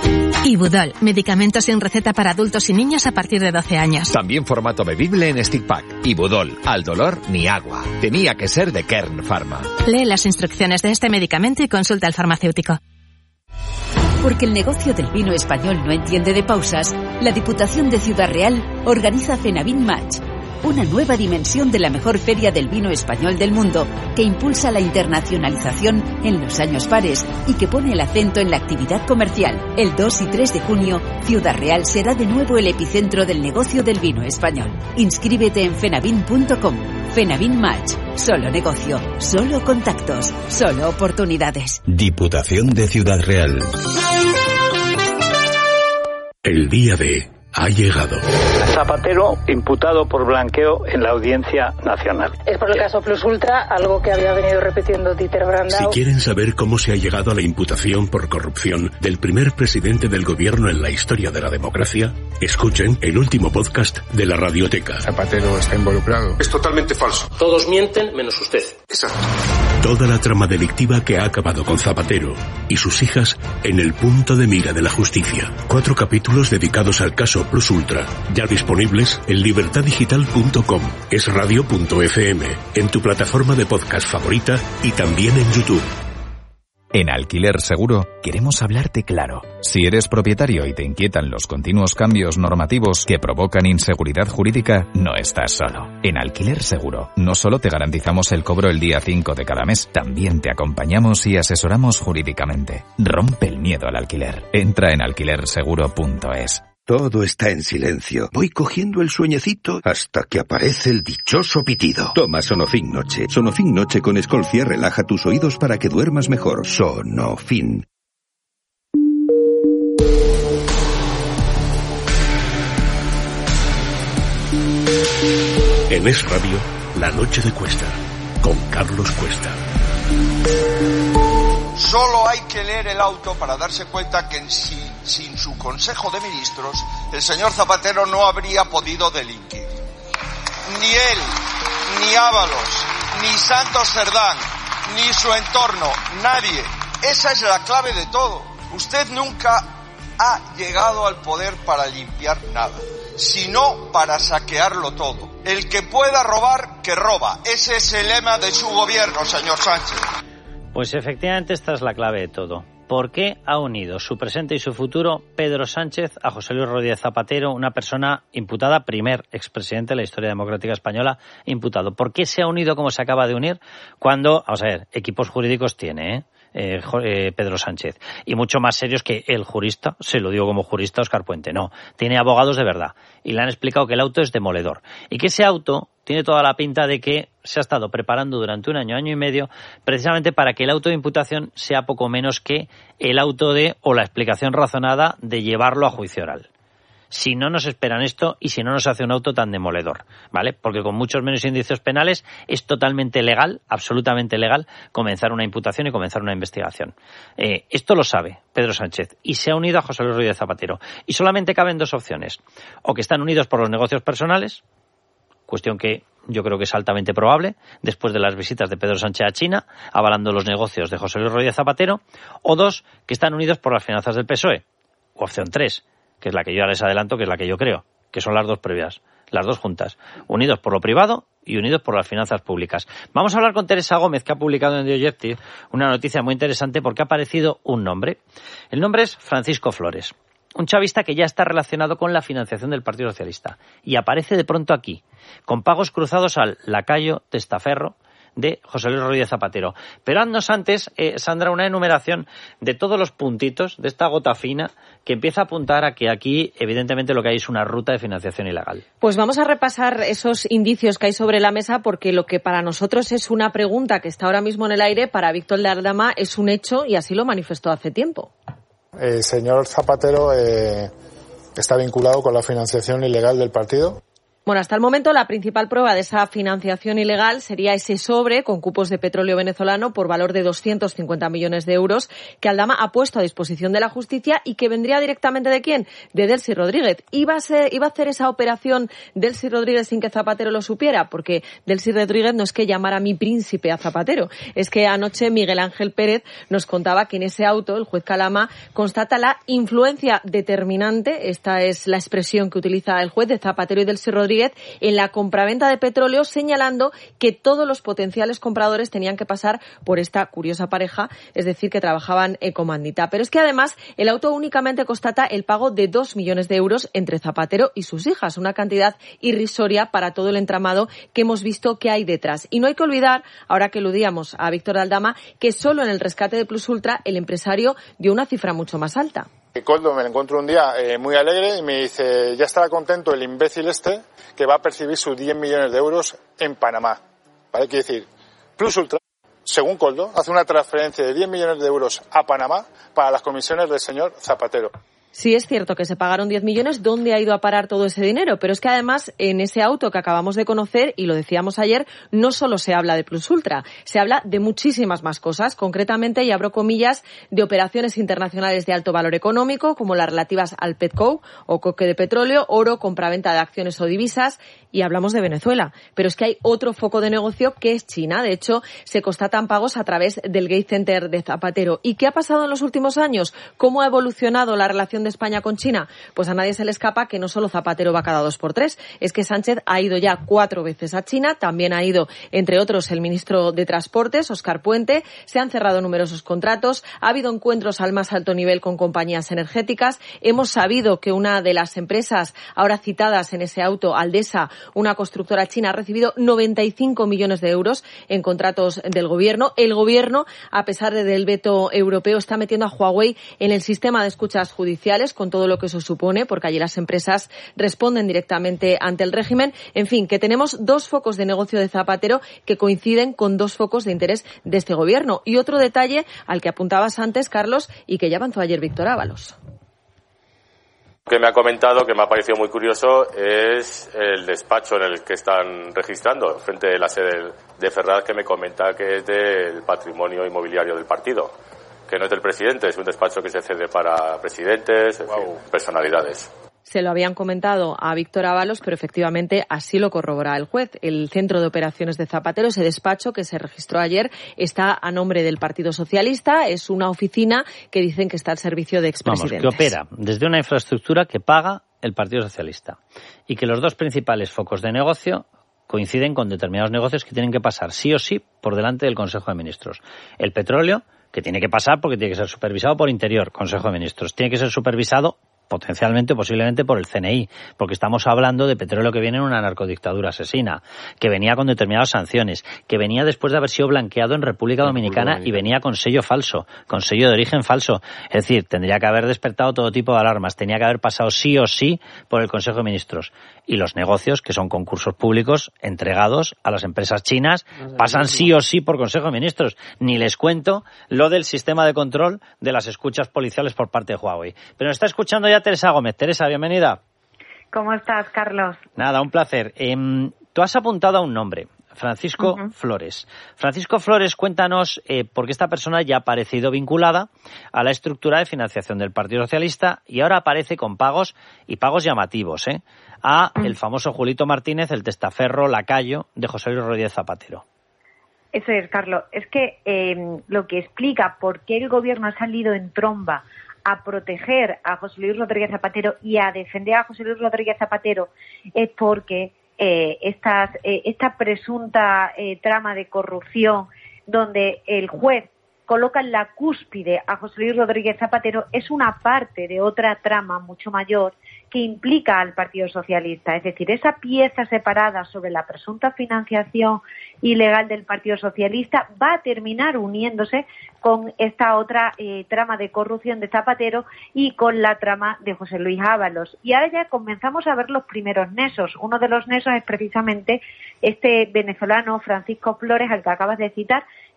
Speaker 16: Ibudol, medicamento sin receta para adultos y niños a partir de doce años.
Speaker 15: También formato bebible en stick pack. Ibudol, al dolor ni agua. Tenía que ser de Kern Pharma.
Speaker 16: Lee las instrucciones de este medicamento y consulta al farmacéutico.
Speaker 17: Porque el negocio del vino español no entiende de pausas, la Diputación de Ciudad Real organiza Fenavin Match, una nueva dimensión de la mejor feria del vino español del mundo, que impulsa la internacionalización en los años pares y que pone el acento en la actividad comercial. El dos y tres de junio, Ciudad Real será de nuevo el epicentro del negocio del vino español. Inscríbete en fenavin punto com. Fenavin Match. Solo negocio, solo contactos, solo oportunidades.
Speaker 10: Diputación de Ciudad Real.
Speaker 7: El día de ha llegado.
Speaker 1: Zapatero imputado por blanqueo en la Audiencia Nacional.
Speaker 18: Es por el caso Plus Ultra, algo que había venido repitiendo Dieter Brandau.
Speaker 7: Si quieren saber cómo se ha llegado a la imputación por corrupción del primer presidente del gobierno en la historia de la democracia, escuchen el último podcast de la Radioteca.
Speaker 6: Zapatero está involucrado.
Speaker 8: Es totalmente falso.
Speaker 19: Todos mienten menos usted.
Speaker 8: Exacto.
Speaker 7: Toda la trama delictiva que ha acabado con Zapatero y sus hijas en el punto de mira de la justicia. Cuatro capítulos dedicados al caso Plus Ultra, ya disponibles en libertad digital punto com, esradio punto efe eme, en tu plataforma de podcast favorita y también en YouTube.
Speaker 20: En Alquiler Seguro queremos hablarte claro. Si eres propietario y te inquietan los continuos cambios normativos que provocan inseguridad jurídica, no estás solo. En Alquiler Seguro no solo te garantizamos el cobro el día cinco de cada mes, también te acompañamos y asesoramos jurídicamente. Rompe el miedo al alquiler. Entra en alquiler seguro punto es.
Speaker 21: Todo está en silencio. Voy cogiendo el sueñecito hasta que aparece el dichoso pitido. Toma Sonofin Noche. Sonofin Noche con Escolcia relaja tus oídos para que duermas mejor. Sonofin.
Speaker 7: En Es Radio, La Noche de Cuesta, con Carlos Cuesta.
Speaker 22: Solo hay que leer el auto para darse cuenta que en sí, sin su Consejo de Ministros, el señor Zapatero no habría podido delinquir. Ni él, ni Ábalos, ni Santos Cerdán, ni su entorno, nadie. Esa es la clave de todo. Usted nunca ha llegado al poder para limpiar nada, sino para saquearlo todo. El que pueda robar, que roba. Ese es el lema de su gobierno, señor Sánchez.
Speaker 1: Pues efectivamente esta es la clave de todo. ¿Por qué ha unido su presente y su futuro Pedro Sánchez a José Luis Rodríguez Zapatero, una persona imputada, primer expresidente de la historia democrática española, imputado? ¿Por qué se ha unido como se acaba de unir cuando, vamos a ver, equipos jurídicos tiene, eh? Eh, eh, Pedro Sánchez, y mucho más serios que el jurista, se lo digo como jurista, Óscar Puente, no, tiene abogados de verdad, y le han explicado que el auto es demoledor, y que ese auto tiene toda la pinta de que se ha estado preparando durante un año, año y medio, precisamente para que el auto de imputación sea poco menos que el auto de, o la explicación razonada de llevarlo a juicio oral. Si no nos esperan esto y si no nos hace un auto tan demoledor, ¿vale? Porque con muchos menos indicios penales es totalmente legal, absolutamente legal, comenzar una imputación y comenzar una investigación. Eh, esto lo sabe Pedro Sánchez y se ha unido a José Luis Rodríguez Zapatero. Y solamente caben dos opciones. O que están unidos por los negocios personales, cuestión que yo creo que es altamente probable, después de las visitas de Pedro Sánchez a China, avalando los negocios de José Luis Rodríguez Zapatero. O dos, que están unidos por las finanzas del P S O E. O opción tres, que es la que yo les adelanto, que es la que yo creo, que son las dos previas, las dos juntas, unidos por lo privado y unidos por las finanzas públicas. Vamos a hablar con Teresa Gómez, que ha publicado en The Objective una noticia muy interesante porque ha aparecido un nombre. El nombre es Francisco Flores, un chavista que ya está relacionado con la financiación del Partido Socialista y aparece de pronto aquí, con pagos cruzados al lacayo testaferro de José Luis Rodríguez Zapatero. Pero haznos antes, eh, Sandra, una enumeración de todos los puntitos de esta gota fina que empieza a apuntar a que aquí, evidentemente, lo que hay es una ruta de financiación ilegal.
Speaker 3: Pues vamos a repasar esos indicios que hay sobre la mesa, porque lo que para nosotros es una pregunta que está ahora mismo en el aire, para Víctor de Aldama es un hecho y así lo manifestó hace tiempo.
Speaker 6: El señor Zapatero eh, está vinculado con la financiación ilegal del partido.
Speaker 5: Bueno, hasta el momento la principal prueba de esa financiación ilegal sería ese sobre con cupos de petróleo venezolano por valor de doscientos cincuenta millones de euros que Aldama ha puesto a disposición de la justicia y que vendría directamente ¿de quién? De Delcy Rodríguez. ¿Iba a, ser, iba a hacer esa operación Delcy Rodríguez sin que Zapatero lo supiera? Porque Delcy Rodríguez no es que llamara a mi príncipe a Zapatero, es que anoche Miguel Ángel Pérez nos contaba que en ese auto el juez Calama constata la influencia determinante, esta es la expresión que utiliza el juez, de Zapatero y Delcy Rodríguez en la compraventa de petróleo, señalando que todos los potenciales compradores tenían que pasar por esta curiosa pareja, es decir, que trabajaban en comandita. Pero es que además el auto únicamente constata el pago de dos millones de euros entre Zapatero y sus hijas, una cantidad irrisoria para todo el entramado que hemos visto que hay detrás. Y no hay que olvidar, ahora que eludíamos a Víctor Aldama, que solo en el rescate de Plus Ultra el empresario dio una cifra mucho más alta.
Speaker 6: Coldo me lo encuentro un día eh, muy alegre y me dice, ya estará contento el imbécil este que va a percibir sus diez millones de euros en Panamá. ¿Vale? Quiere decir, Plus Ultra, según Coldo, hace una transferencia de diez millones de euros a Panamá para las comisiones del señor Zapatero.
Speaker 5: Sí, es cierto que se pagaron diez millones. ¿Dónde ha ido a parar todo ese dinero? Pero es que además en ese auto que acabamos de conocer, y lo decíamos ayer, no solo se habla de Plus Ultra, se habla de muchísimas más cosas. Concretamente, y abro comillas, de operaciones internacionales de alto valor económico, como las relativas al Petco o coque de petróleo, oro, compraventa de acciones o divisas, y hablamos de Venezuela. Pero es que hay otro foco de negocio que es China. De hecho, se constatan pagos a través del Gate Center de Zapatero. ¿Y qué ha pasado en los últimos años? ¿Cómo ha evolucionado la relación de España con China? Pues a nadie se le escapa que no solo Zapatero va cada dos por tres, es que Sánchez ha ido ya cuatro veces a China, también ha ido, entre otros, el ministro de Transportes, Óscar Puente, se han cerrado numerosos contratos, ha habido encuentros al más alto nivel con compañías energéticas, hemos sabido que una de las empresas ahora citadas en ese auto, Aldesa, una constructora china, ha recibido noventa y cinco millones de euros en contratos del gobierno. El gobierno, a pesar del veto europeo, está metiendo a Huawei en el sistema de escuchas judiciales, con todo lo que eso supone, porque allí las empresas responden directamente ante el régimen. En fin, que tenemos dos focos de negocio de Zapatero que coinciden con dos focos de interés de este gobierno. Y otro detalle al que apuntabas antes, Carlos, y que ya avanzó ayer Víctor Ábalos.
Speaker 19: Lo que me ha comentado, que me ha parecido muy curioso, es el despacho en el que están registrando, frente de la sede de Ferraz, que me comenta que es del patrimonio inmobiliario del partido, que no es del presidente, es un despacho que se cede para presidentes, en fin, personalidades.
Speaker 5: Se lo habían comentado a Víctor Ábalos, pero efectivamente así lo corrobora el juez. El Centro de Operaciones de Zapatero, ese despacho que se registró ayer, está a nombre del Partido Socialista. Es una oficina que dicen que está al servicio de expresidentes.
Speaker 1: Vamos, que opera desde una infraestructura que paga el Partido Socialista. Y que los dos principales focos de negocio coinciden con determinados negocios que tienen que pasar sí o sí por delante del Consejo de Ministros. El petróleo, que tiene que pasar porque tiene que ser supervisado por Interior, Consejo de Ministros. Tiene que ser supervisado potencialmente, posiblemente por el C N I, porque estamos hablando de petróleo que viene en una narcodictadura asesina, que venía con determinadas sanciones, que venía después de haber sido blanqueado en República Dominicana y venía con sello falso, con sello de origen falso. Es decir, tendría que haber despertado todo tipo de alarmas, tenía que haber pasado sí o sí por el Consejo de Ministros. Y los negocios, que son concursos públicos entregados a las empresas chinas, pasan sí o sí por Consejo de Ministros. Ni les cuento lo del sistema de control de las escuchas policiales por parte de Huawei. Pero nos está escuchando ya Teresa Gómez. Teresa, bienvenida.
Speaker 23: ¿Cómo estás, Carlos?
Speaker 1: Nada, un placer. Eh, tú has apuntado a un nombre, Francisco uh-huh. Flores. Francisco Flores, cuéntanos eh, por qué esta persona ya ha aparecido vinculada a la estructura de financiación del Partido Socialista y ahora aparece con pagos y pagos llamativos, ¿eh? a uh-huh. el famoso Julito Martínez, el testaferro lacayo de José Luis Rodríguez Zapatero.
Speaker 23: Eso es, Carlos. Es que eh, lo que explica por qué el gobierno ha salido en tromba a proteger a José Luis Rodríguez Zapatero y a defender a José Luis Rodríguez Zapatero es porque eh, estas, eh, esta presunta eh, trama de corrupción donde el juez coloca en la cúspide a José Luis Rodríguez Zapatero es una parte de otra trama mucho mayor que implica al Partido Socialista. Es decir, esa pieza separada sobre la presunta financiación ilegal del Partido Socialista va a terminar uniéndose con esta otra eh, trama de corrupción de Zapatero y con la trama de José Luis Ábalos. Y ahora ya comenzamos a ver los primeros nexos. Uno de los nexos es precisamente este venezolano Francisco Flores, al que acabas de citar,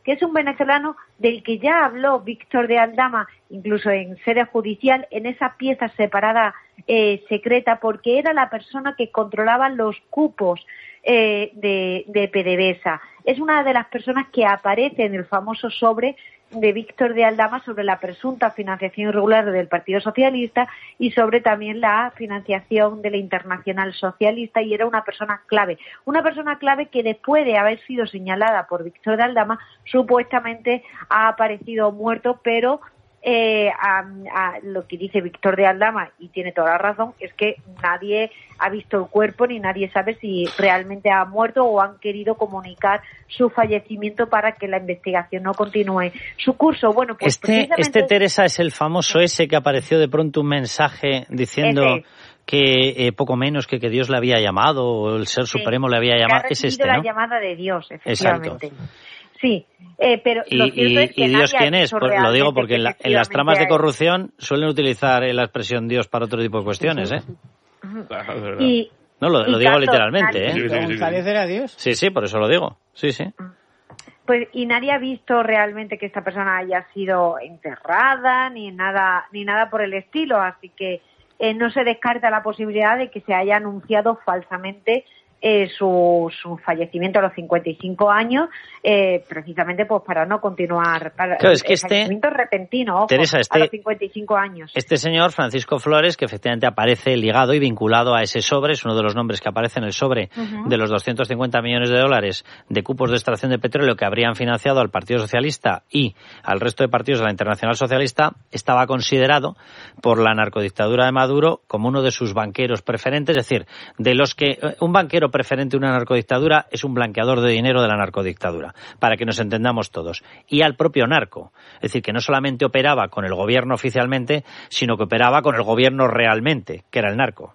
Speaker 23: que es un venezolano del que ya habló Víctor de Aldama, incluso en sede judicial, en esa pieza separada eh, secreta, porque era la persona que controlaba los cupos eh, de, de PDVSA. Es una de las personas que aparece en el famoso sobre de Víctor de Aldama sobre la presunta financiación irregular del Partido Socialista y sobre también la financiación de la Internacional Socialista, y era una persona clave. Una persona clave que después de haber sido señalada por Víctor de Aldama, supuestamente ha aparecido muerto, pero eh, a, a lo que dice Víctor de Aldama, y tiene toda la razón, es que nadie ha visto el cuerpo ni nadie sabe si realmente ha muerto o han querido comunicar su fallecimiento para que la investigación no continúe su curso. Bueno, pues
Speaker 1: este,
Speaker 23: precisamente...
Speaker 1: este Teresa es el famoso ese que apareció de pronto un mensaje diciendo
Speaker 23: Ese.
Speaker 1: que eh, poco menos que que Dios le había llamado o el Ser
Speaker 23: Sí,
Speaker 1: Supremo le había llamado.
Speaker 23: que ha
Speaker 1: Es este,
Speaker 23: la
Speaker 1: ¿no?
Speaker 23: llamada de Dios, efectivamente.
Speaker 1: Exacto.
Speaker 23: Sí, eh, pero
Speaker 1: ¿Y,
Speaker 23: lo cierto
Speaker 1: y,
Speaker 23: es que
Speaker 1: y Dios
Speaker 23: nadie ha
Speaker 1: quién es?
Speaker 23: dicho
Speaker 1: Pues lo digo
Speaker 23: realmente
Speaker 1: porque en,
Speaker 23: que
Speaker 1: la- en las tramas de
Speaker 23: efectivamente
Speaker 1: corrupción suelen utilizar eh, la expresión Dios para otro tipo de cuestiones, ¿eh?
Speaker 23: hay- Y,
Speaker 1: No, lo,
Speaker 23: y
Speaker 1: lo digo
Speaker 23: Carlos,
Speaker 1: literalmente,
Speaker 23: nadie-
Speaker 1: ¿eh?
Speaker 23: Sí, sí, sí.
Speaker 2: ¿González era Dios?
Speaker 1: Sí, sí, por eso lo digo. Sí, sí.
Speaker 23: Pues y nadie ha visto realmente que esta persona haya sido enterrada ni nada ni nada por el estilo, así que eh, no se descarta la posibilidad de que se haya anunciado falsamente eh, su, su fallecimiento a los cincuenta y cinco años, eh, precisamente pues para no continuar. Para,
Speaker 1: Claro, es que
Speaker 23: el
Speaker 1: este-
Speaker 23: fallecimiento repentino, ojo,
Speaker 1: Teresa, este-
Speaker 23: a los cincuenta y cinco años.
Speaker 1: Este señor, Francisco Flores, que efectivamente aparece ligado y vinculado a ese sobre, es uno de los nombres que aparece en el sobre
Speaker 23: Ujú.
Speaker 1: de los doscientos cincuenta millones de dólares de cupos de extracción de petróleo que habrían financiado al Partido Socialista y al resto de partidos de la Internacional Socialista, estaba considerado por la narcodictadura de Maduro como uno de sus banqueros preferentes, es decir, de los que un banquero preferente de una narcodictadura es un blanqueador de dinero de la narcodictadura, para que nos entendamos todos, y al propio narco, es decir, que no solamente operaba con el gobierno oficialmente, sino que operaba con el gobierno realmente, que era el narco.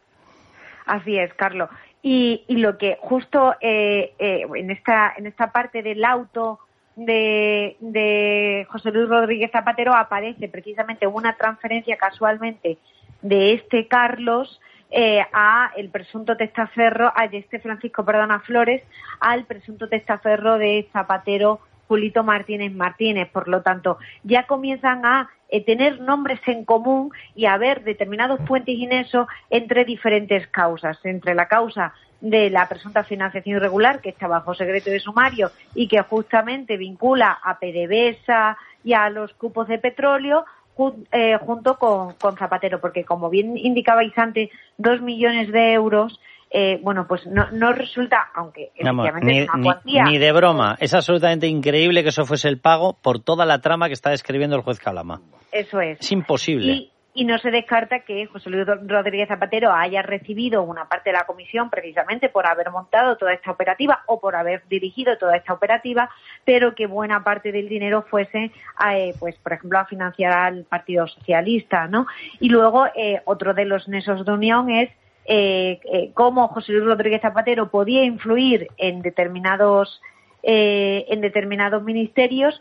Speaker 23: Así es, Carlos. Y, y lo que justo eh, eh, en esta en esta parte del auto de, de José Luis Rodríguez Zapatero aparece precisamente una transferencia casualmente de este Carlos eh, a el presunto testaferro, a de este Francisco, perdona, Flores, al presunto testaferro de Zapatero, Julito Martínez Martínez. Por lo tanto, ya comienzan a eh, tener nombres en común y a haber determinados puentes y nexos entre diferentes causas, entre la causa de la presunta financiación irregular, que está bajo secreto de sumario y que justamente vincula a PDVSA y a los cupos de petróleo, jun- eh, junto con, con Zapatero, porque como bien indicabais antes, dos millones de euros, eh, bueno, pues no, no resulta, aunque
Speaker 1: Vamos,
Speaker 23: efectivamente
Speaker 1: ni,
Speaker 23: es una
Speaker 1: ni-
Speaker 23: cuantía.
Speaker 1: ni de broma. Es absolutamente increíble que eso fuese el pago por toda la trama que está describiendo el juez Calama.
Speaker 23: Eso es.
Speaker 1: Es imposible.
Speaker 23: Y, y no se descarta que José Luis Rodríguez Zapatero haya recibido una parte de la comisión precisamente por haber montado toda esta operativa o por haber dirigido toda esta operativa, pero que buena parte del dinero fuese, eh, pues por ejemplo, a financiar al Partido Socialista, ¿no? Y luego eh, otro de los nexos de unión es eh, eh, cómo José Luis Rodríguez Zapatero podía influir en determinados eh, en determinados ministerios,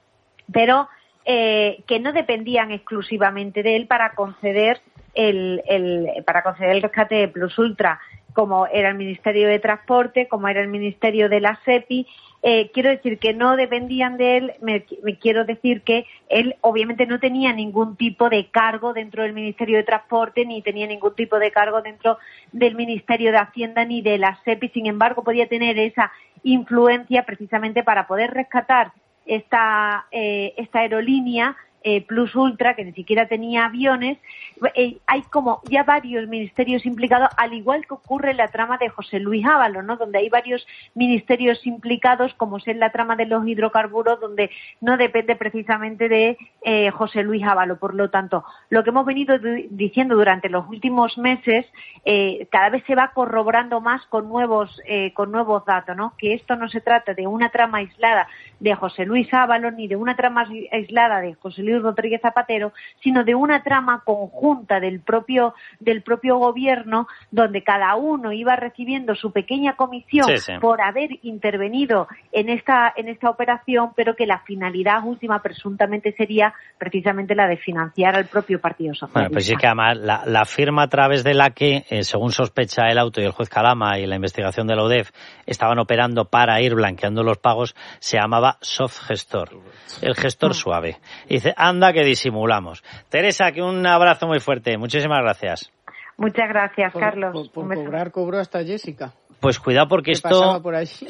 Speaker 23: pero eh, que no dependían exclusivamente de él para conceder el, el para conceder el rescate de Plus Ultra, como era el Ministerio de Transporte, como era el Ministerio de la SEPI. Eh, quiero decir que no dependían de él, me, me quiero decir que él obviamente no tenía ningún tipo de cargo dentro del Ministerio de Transporte, ni tenía ningún tipo de cargo dentro del Ministerio de Hacienda ni de la SEPI, sin embargo podía tener esa influencia precisamente para poder rescatar esta, eh, esta aerolínea eh, Plus Ultra, que ni siquiera tenía aviones. Eh, hay como ya varios ministerios implicados, al igual que ocurre en la trama de José Luis Ábalos, ¿no? Donde hay varios ministerios implicados, como es en la trama de los hidrocarburos, donde no depende precisamente de eh, José Luis Ábalos. Por lo tanto, lo que hemos venido d- diciendo durante los últimos meses, eh, cada vez se va corroborando más con nuevos eh, con nuevos datos, ¿no? Que esto no se trata de una trama aislada de José Luis Ábalos ni de una trama aislada de José Luis Luis Rodríguez Zapatero, sino de una trama conjunta del propio del propio gobierno, donde cada uno iba recibiendo su pequeña comisión sí, sí. por haber intervenido en esta en esta operación, pero que la finalidad última presuntamente sería precisamente la de financiar al propio Partido Socialista.
Speaker 1: Bueno, pues sí que además la, la firma a través de la que, eh, según sospecha el auto y el juez Calama y la investigación de la U D E F, estaban operando para ir blanqueando los pagos, se llamaba Soft Gestor, el gestor suave. Y dice, anda que disimulamos. Teresa, que un abrazo muy fuerte. Muchísimas gracias.
Speaker 23: Muchas gracias,
Speaker 2: por,
Speaker 23: Carlos.
Speaker 2: Por, por cobrar, cobró hasta Jessica.
Speaker 1: Pues cuidado porque esto,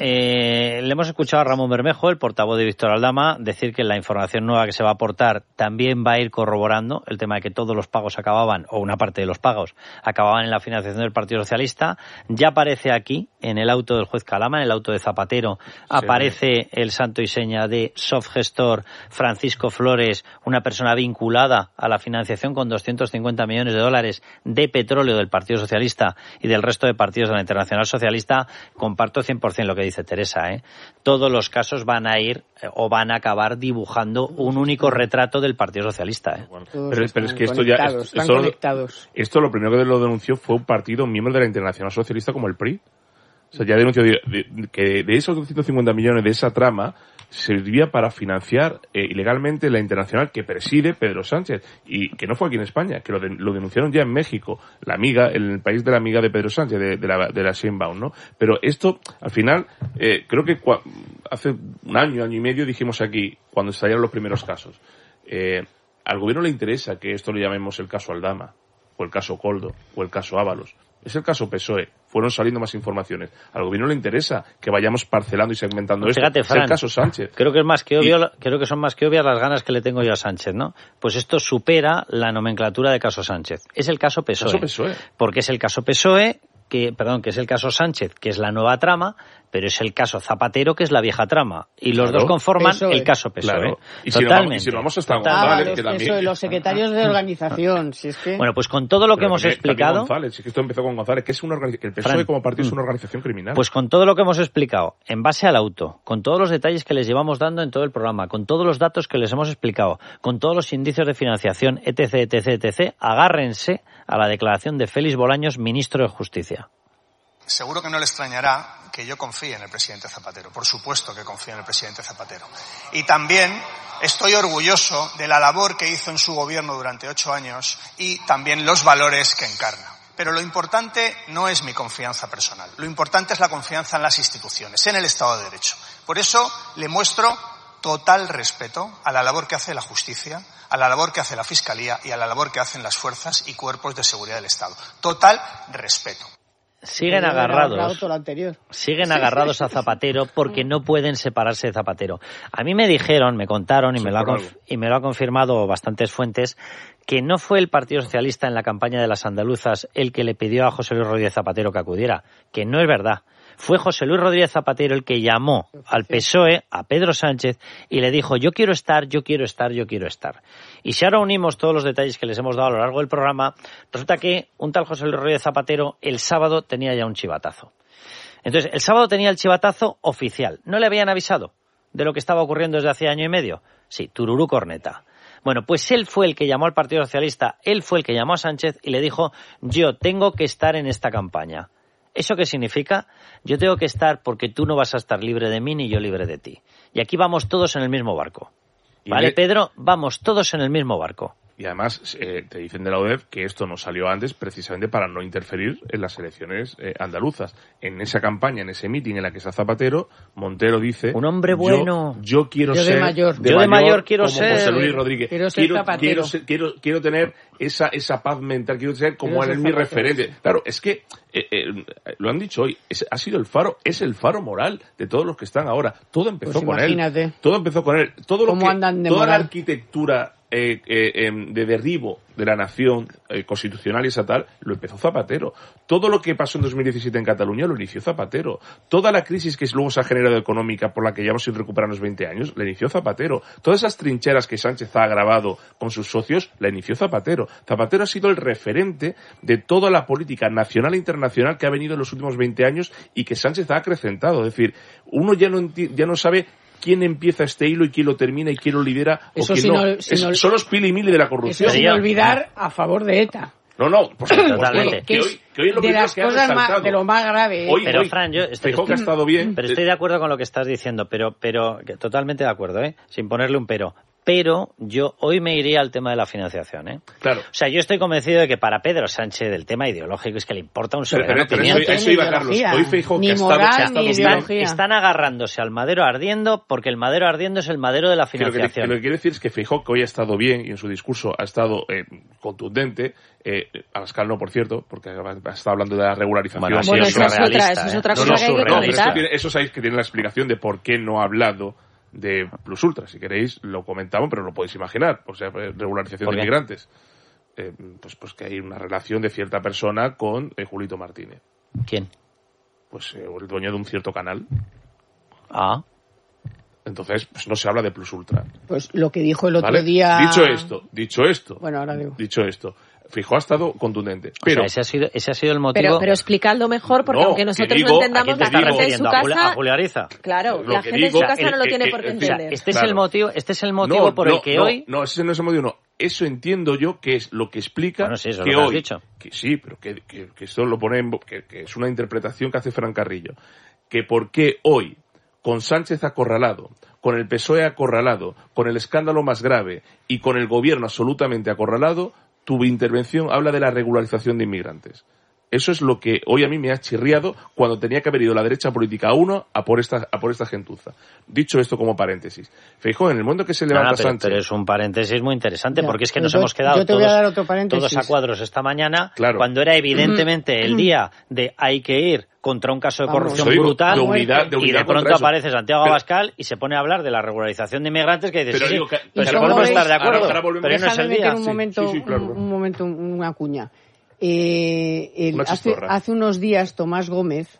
Speaker 1: eh, le hemos escuchado a Ramón Bermejo, el portavoz de Víctor Aldama, decir que la información nueva que se va a aportar también va a ir corroborando el tema de que todos los pagos acababan, o una parte de los pagos, acababan en la financiación del Partido Socialista. Ya aparece aquí, en el auto del juez Calama, en el auto de Zapatero, sí, aparece el santo y seña de Softgestor Francisco Flores, una persona vinculada a la financiación con doscientos cincuenta millones de dólares de petróleo del Partido Socialista y del resto de partidos de la Internacional Socialista. Comparto cien por ciento lo que dice Teresa, ¿eh? Todos los casos van a ir eh, o van a acabar dibujando un único retrato del Partido Socialista, ¿eh?
Speaker 4: Bueno, pero, pero es que esto ya es,
Speaker 2: esto,
Speaker 4: esto lo primero que lo denunció fue un partido miembro de la Internacional Socialista como el P R I. O sea, ya denunció de, de, que de esos doscientos cincuenta millones de esa trama servía para financiar eh, ilegalmente la Internacional que preside Pedro Sánchez, y que no fue aquí en España, que lo, de, lo denunciaron ya en México, la amiga, en el país de la amiga de Pedro Sánchez, de, de la de la Sheinbaum, ¿no? Pero esto, al final, eh, creo que cua, hace un año, año y medio dijimos aquí, cuando estallaron los primeros casos, eh, al gobierno le interesa que esto lo llamemos el caso Aldama, o el caso Coldo, o el caso Ábalos. Es el caso P S O E. Fueron saliendo más informaciones. Al gobierno le interesa que vayamos parcelando y segmentando esto.
Speaker 1: Fíjate, Fran,
Speaker 4: es el caso Sánchez.
Speaker 1: Creo que es más que obvio, y... creo que son más que obvias las ganas que le tengo yo a Sánchez, ¿no? Pues esto supera la nomenclatura de caso Sánchez. Es el caso P S O E.
Speaker 4: Caso P S O E.
Speaker 1: Porque es el caso P S O E, que, perdón, que es el caso Sánchez, que es la nueva trama, pero es el caso Zapatero, que es la vieja trama. Y los
Speaker 4: claro,
Speaker 1: dos conforman
Speaker 2: P S O E.
Speaker 1: El caso P S O E.
Speaker 4: Claro. Y,
Speaker 1: Totalmente.
Speaker 4: Si nos vamos, y si nos vamos hasta González,
Speaker 2: ah,
Speaker 4: que también...
Speaker 2: P S O E, los secretarios de organización, si es que...
Speaker 1: Bueno, pues con todo lo que
Speaker 4: pero
Speaker 1: hemos
Speaker 4: también,
Speaker 1: explicado...
Speaker 4: También González, si es que esto empezó con González, que es una organización, que el P S O E Fran, como partido es una organización criminal.
Speaker 1: Pues con todo lo que hemos explicado, en base al auto, con todos los detalles que les llevamos dando en todo el programa, con todos los datos que les hemos explicado, con todos los indicios de financiación, etc, etc, etc, agárrense a la declaración de Félix Bolaños, ministro de Justicia.
Speaker 11: Seguro que no le extrañará que yo confíe en el presidente Zapatero. Por supuesto que confío en el presidente Zapatero. Y también estoy orgulloso de la labor que hizo en su gobierno durante ocho años y también los valores que encarna. Pero lo importante no es mi confianza personal. Lo importante es la confianza en las instituciones, en el Estado de Derecho. Por eso le muestro total respeto a la labor que hace la justicia, a la labor que hace la Fiscalía y a la labor que hacen las fuerzas y cuerpos de seguridad del Estado. Total respeto.
Speaker 1: Siguen agarrados, siguen agarrados a Zapatero porque no pueden separarse de Zapatero. A mí me dijeron, me contaron y me, lo ha, y me lo ha confirmado bastantes fuentes, que no fue el Partido Socialista en la campaña de las andaluzas el que le pidió a José Luis Rodríguez Zapatero que acudiera, que no es verdad. Fue José Luis Rodríguez Zapatero el que llamó al P S O E, a Pedro Sánchez, y le dijo, yo quiero estar, yo quiero estar, yo quiero estar. Y si ahora unimos todos los detalles que les hemos dado a lo largo del programa, resulta que un tal José Luis Rodríguez Zapatero el sábado tenía ya un chivatazo. Entonces, el sábado tenía el chivatazo oficial. ¿No le habían avisado de lo que estaba ocurriendo desde hace año y medio? Sí, tururú corneta. Bueno, pues él fue el que llamó al Partido Socialista, él fue el que llamó a Sánchez y le dijo, yo tengo que estar en esta campaña. ¿Eso qué significa? Yo tengo que estar porque tú no vas a estar libre de mí ni yo libre de ti. Y aquí vamos todos en el mismo barco. ¿Vale, de... Pedro? Vamos todos en el mismo barco.
Speaker 4: Y además eh, te dicen de la U D E F que esto no salió antes precisamente para no interferir en las elecciones eh, andaluzas. En esa campaña, en ese meeting en la que está Zapatero, Montero dice...
Speaker 1: Un hombre bueno.
Speaker 4: Yo, yo quiero
Speaker 2: yo
Speaker 4: ser...
Speaker 2: De mayor.
Speaker 4: De
Speaker 1: yo
Speaker 4: mayor,
Speaker 1: de mayor quiero
Speaker 4: como
Speaker 1: ser...
Speaker 4: José Luis Rodríguez.
Speaker 2: Quiero ser
Speaker 4: quiero,
Speaker 2: Zapatero.
Speaker 4: Quiero, ser, quiero, quiero tener esa, esa paz mental. Quiero ser como él es mi referente. Claro, es que... Eh, eh, lo han dicho hoy. Es, ha sido el faro, es el faro moral de todos los que están ahora. Todo empezó
Speaker 2: pues
Speaker 4: con
Speaker 2: imagínate.
Speaker 4: él. Todo empezó con él. Todo lo
Speaker 2: ¿Cómo
Speaker 4: que,
Speaker 2: andan de
Speaker 4: toda
Speaker 2: moral?
Speaker 4: la arquitectura... Eh, eh, eh, de derribo de la nación eh, constitucional y estatal lo empezó Zapatero. Todo lo que pasó en dos mil diecisiete en Cataluña lo inició Zapatero. Toda la crisis que luego se ha generado económica por la que llevamos sin recuperarnos veinte años la inició Zapatero. Todas esas trincheras que Sánchez ha agravado con sus socios la inició Zapatero. Zapatero ha sido el referente de toda la política nacional e internacional que ha venido en los últimos veinte años y que Sánchez ha acrecentado. Es decir, uno ya no, enti- ya no sabe quién empieza este hilo y quién lo termina y quién lo lidera
Speaker 2: Eso
Speaker 4: o quién
Speaker 2: sin
Speaker 4: no.
Speaker 2: ol- sin
Speaker 4: Es-
Speaker 2: ol-
Speaker 4: son los pili mili de la corrupción.
Speaker 2: Eso sin olvidar a favor de ETA.
Speaker 4: No, no, por supuesto.
Speaker 1: Totalmente.
Speaker 4: Que hoy, que hoy es lo
Speaker 2: de
Speaker 4: primero
Speaker 2: las
Speaker 4: que ha
Speaker 2: cosas más,
Speaker 4: resaltado.
Speaker 2: de lo más grave. ¿eh?
Speaker 4: Hoy,
Speaker 1: Pero,
Speaker 4: hoy,
Speaker 1: Fran, yo estoy,
Speaker 4: Feijóo que ha estado bien.
Speaker 1: pero estoy de acuerdo con lo que estás diciendo, pero, pero que totalmente de acuerdo, ¿eh? Sin ponerle un pero. Pero yo hoy me iría al tema de la financiación, ¿eh?
Speaker 4: Claro.
Speaker 1: O sea, yo estoy convencido de que para Pedro Sánchez el tema ideológico es que le importa un
Speaker 4: Pero,
Speaker 1: soberano
Speaker 4: pero, pero
Speaker 1: pimiento.
Speaker 4: eso, eso iba Carlos. Hoy Feijóo
Speaker 2: Ni
Speaker 4: que ha estado,
Speaker 2: moral,
Speaker 4: que ha estado
Speaker 2: ni
Speaker 4: bien.
Speaker 1: Están, están agarrándose al madero ardiendo porque el madero ardiendo es el madero de la
Speaker 4: Que lo, que,
Speaker 1: financiación.
Speaker 4: que lo que quiero decir es que Feijóo, que hoy ha estado bien y en su discurso ha estado eh, contundente, eh, Abascal no, por cierto, porque ha estado hablando de la regularización.
Speaker 1: Bueno,
Speaker 5: Bueno,
Speaker 1: sí,
Speaker 5: esa es
Speaker 1: surrealista,
Speaker 5: otra, esa es
Speaker 1: ¿eh?
Speaker 5: otra
Speaker 4: No,
Speaker 5: cosa
Speaker 4: no,
Speaker 5: que hay que
Speaker 4: no, pero
Speaker 5: comentar.
Speaker 4: eso, tiene, eso sabéis que tiene la explicación de por qué no ha hablado de Plus Ultra. Si queréis, lo comentamos, pero lo podéis imaginar. O sea, regularización
Speaker 1: ¿Por
Speaker 4: de
Speaker 1: qué?
Speaker 4: inmigrantes. Eh, pues, pues que hay una relación de cierta persona con eh, Julito Martínez.
Speaker 1: ¿Quién?
Speaker 4: Pues eh, el dueño de un cierto canal.
Speaker 1: Ah.
Speaker 4: Entonces, pues no se habla de Plus Ultra.
Speaker 2: Pues lo que dijo el otro
Speaker 4: ¿Vale?
Speaker 2: día.
Speaker 4: Dicho esto, dicho esto,
Speaker 2: Bueno, ahora digo.
Speaker 4: dicho esto, Feijóo ha estado contundente.
Speaker 1: Pero
Speaker 4: Pero,
Speaker 1: ese ha sido, ese ha sido el motivo.
Speaker 5: Pero, pero explicadlo mejor, porque
Speaker 4: No,
Speaker 5: aunque
Speaker 4: que
Speaker 5: nosotros
Speaker 4: digo-
Speaker 5: no
Speaker 1: ¿A
Speaker 5: entendamos,
Speaker 1: quién te
Speaker 5: la
Speaker 1: estás
Speaker 5: gente en su
Speaker 1: refiriendo? ¿A Juli-
Speaker 5: casa...
Speaker 1: a Julio Ariza?
Speaker 5: Claro,
Speaker 4: Lo
Speaker 5: la
Speaker 4: que
Speaker 5: gente en su
Speaker 4: digo-
Speaker 5: casa no lo
Speaker 4: el-
Speaker 5: tiene
Speaker 4: el-
Speaker 5: por qué
Speaker 4: el-
Speaker 1: O sea,
Speaker 5: entender.
Speaker 1: este es
Speaker 4: Claro.
Speaker 1: el motivo, este es el motivo
Speaker 4: no,
Speaker 1: por
Speaker 4: no,
Speaker 1: el que
Speaker 4: no,
Speaker 1: hoy.
Speaker 4: No, ese no es el motivo, no. Eso entiendo yo que es lo que explica
Speaker 1: Bueno, sí, eso es
Speaker 4: que
Speaker 1: lo que has
Speaker 4: hoy...
Speaker 1: dicho.
Speaker 4: Que sí, pero que, que, que esto lo pone en... Que, que es una interpretación que hace Fran Carrillo. Que por qué hoy, con Sánchez acorralado, con el P S O E acorralado, con el escándalo más grave y con el gobierno absolutamente acorralado, tu intervención habla de la regularización de inmigrantes. Eso es lo que hoy a mí me ha chirriado cuando tenía que haber ido la derecha política a uno a por esta, a por esta gentuza. Dicho esto como paréntesis. Feijóo, en el momento que se levanta
Speaker 1: Ah, pero,
Speaker 4: Sánchez...
Speaker 1: pero es un paréntesis muy interesante
Speaker 2: Ya,
Speaker 1: porque es que
Speaker 2: pero
Speaker 1: nos
Speaker 2: yo-
Speaker 1: hemos quedado
Speaker 2: yo te voy
Speaker 1: todos,
Speaker 2: a dar otro paréntesis.
Speaker 1: todos a cuadros esta mañana
Speaker 4: Claro.
Speaker 1: cuando era evidentemente el día de hay que ir contra un caso de
Speaker 2: Vamos.
Speaker 1: corrupción
Speaker 4: Yo digo,
Speaker 1: brutal
Speaker 4: de unidad- de
Speaker 1: y
Speaker 4: unidad
Speaker 1: de pronto
Speaker 4: contra eso.
Speaker 1: aparece Santiago
Speaker 4: Pero-
Speaker 1: Abascal y se pone a hablar de la regularización de inmigrantes que dices,
Speaker 4: Pero
Speaker 1: sí,
Speaker 4: digo
Speaker 1: sí,
Speaker 4: que-
Speaker 1: pero
Speaker 2: que
Speaker 1: si
Speaker 2: ahora
Speaker 1: podemos estar de
Speaker 4: ahora-
Speaker 1: acuerdo,
Speaker 4: ahora volvemos-
Speaker 1: pero no es
Speaker 2: Déjame
Speaker 1: el
Speaker 2: meter
Speaker 1: día.
Speaker 2: un
Speaker 4: Sí,
Speaker 2: momento,
Speaker 4: sí, sí, claro.
Speaker 2: un, un momento, una cuña. Eh, el-
Speaker 4: Una
Speaker 2: hace,
Speaker 4: chistorra.
Speaker 2: hace unos días Tomás Gómez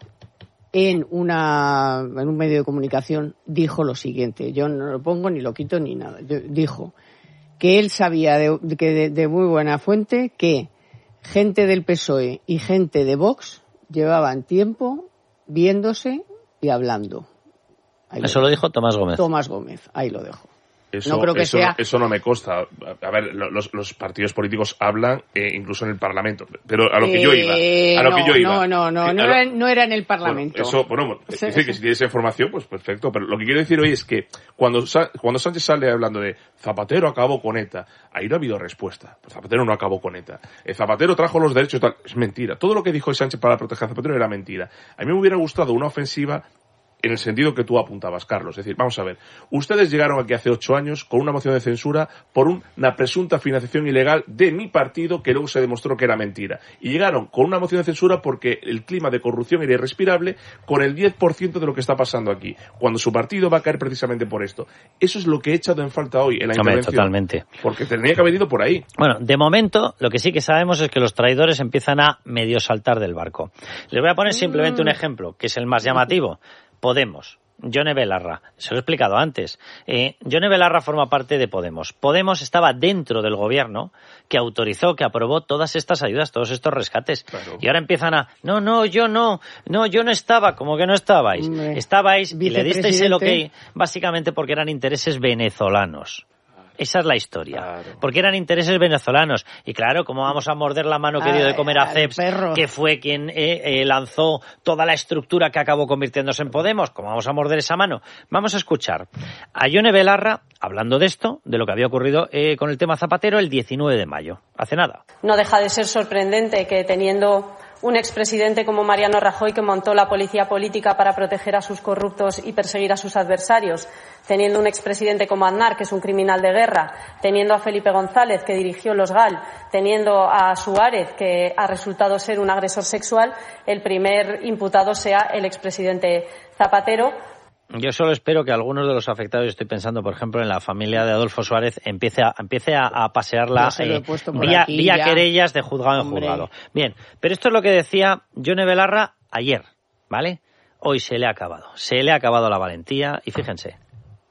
Speaker 2: en una en un medio de comunicación dijo lo siguiente, yo no lo pongo ni lo quito ni nada, yo- dijo que él sabía de, de, que de, de muy buena fuente que gente del P S O E y gente de Vox llevaban tiempo viéndose y hablando. Ahí
Speaker 1: Eso lo dijo Tomás Gómez.
Speaker 2: Tomás Gómez, ahí lo dejo.
Speaker 4: Eso,
Speaker 2: No creo que
Speaker 4: eso,
Speaker 2: sea-
Speaker 4: no, eso no me consta. A ver, lo- los, los partidos políticos hablan eh, incluso en el Parlamento. Pero a lo que yo iba.
Speaker 2: Eh,
Speaker 4: A lo
Speaker 2: no,
Speaker 4: que yo iba.
Speaker 2: No, no, no,
Speaker 4: Eh,
Speaker 2: no,
Speaker 4: a lo-
Speaker 2: era, no era en el Parlamento.
Speaker 4: Bueno, eso, bueno, es decir, que si tienes información, pues perfecto. Pero lo que quiero decir hoy es que cuando, Sa- cuando Sánchez sale hablando de Zapatero acabó con ETA, ahí no ha habido respuesta. Pues Zapatero no acabó con ETA. Eh, Zapatero trajo los derechos, tal. Es mentira. Todo lo que dijo Sánchez para proteger a Zapatero era mentira. A mí me hubiera gustado una ofensiva en el sentido que tú apuntabas, Carlos. Es decir, vamos a ver, ustedes llegaron aquí hace ocho años con una moción de censura por una presunta financiación ilegal de mi partido que luego se demostró que era mentira. Y llegaron con una moción de censura porque el clima de corrupción era irrespirable con el diez por ciento de lo que está pasando aquí, cuando su partido va a caer precisamente por esto. Eso es lo que he echado en falta hoy en la
Speaker 1: Hombre,
Speaker 4: intervención.
Speaker 1: totalmente.
Speaker 4: Porque tendría que haber ido por ahí.
Speaker 1: Bueno, de momento, lo que sí que sabemos es que los traidores empiezan a medio saltar del barco. Les voy a poner simplemente un ejemplo, que es el más llamativo. Podemos. Yone Belarra, se lo he explicado antes. Eh, Yone Belarra forma parte de Podemos. Podemos estaba dentro del gobierno que autorizó, que aprobó todas estas ayudas, todos estos rescates.
Speaker 4: Claro.
Speaker 1: Y ahora empiezan a, no, no, yo no, no, yo no estaba, como que no estabais.
Speaker 2: Hombre.
Speaker 1: Estabais y le disteis el ok,
Speaker 2: Vicepresidente.
Speaker 1: básicamente porque eran intereses venezolanos. Esa es la historia.
Speaker 4: Claro.
Speaker 1: Porque eran intereses venezolanos. Y claro, ¿cómo vamos a morder la mano que dio de comer a
Speaker 2: Ay,
Speaker 1: Ceps,
Speaker 2: perro.
Speaker 1: que fue quien eh, eh, lanzó toda la estructura que acabó convirtiéndose en Podemos? ¿Cómo vamos a morder esa mano? Vamos a escuchar a Yone Belarra hablando de esto, de lo que había ocurrido eh, con el tema Zapatero el diecinueve de mayo. Hace nada.
Speaker 9: No deja de ser sorprendente que teniendo un expresidente como Mariano Rajoy, que montó la policía política para proteger a sus corruptos y perseguir a sus adversarios, teniendo un expresidente como Aznar, que es un criminal de guerra, teniendo a Felipe González, que dirigió los GAL, teniendo a Suárez, que ha resultado ser un agresor sexual, el primer imputado sea el expresidente Zapatero.
Speaker 1: Yo solo espero que algunos de los afectados, estoy pensando, por ejemplo, en la familia de Adolfo Suárez, empiece a, empiece a, a pasearla
Speaker 2: Ya se lo he
Speaker 1: eh,
Speaker 2: puesto por
Speaker 1: vía,
Speaker 2: aquí,
Speaker 1: vía
Speaker 2: ya.
Speaker 1: querellas de juzgado en
Speaker 2: Hombre.
Speaker 1: juzgado. Bien, pero esto es lo que decía Yone Belarra ayer, ¿vale? Hoy se le ha acabado, se le ha acabado la valentía y fíjense.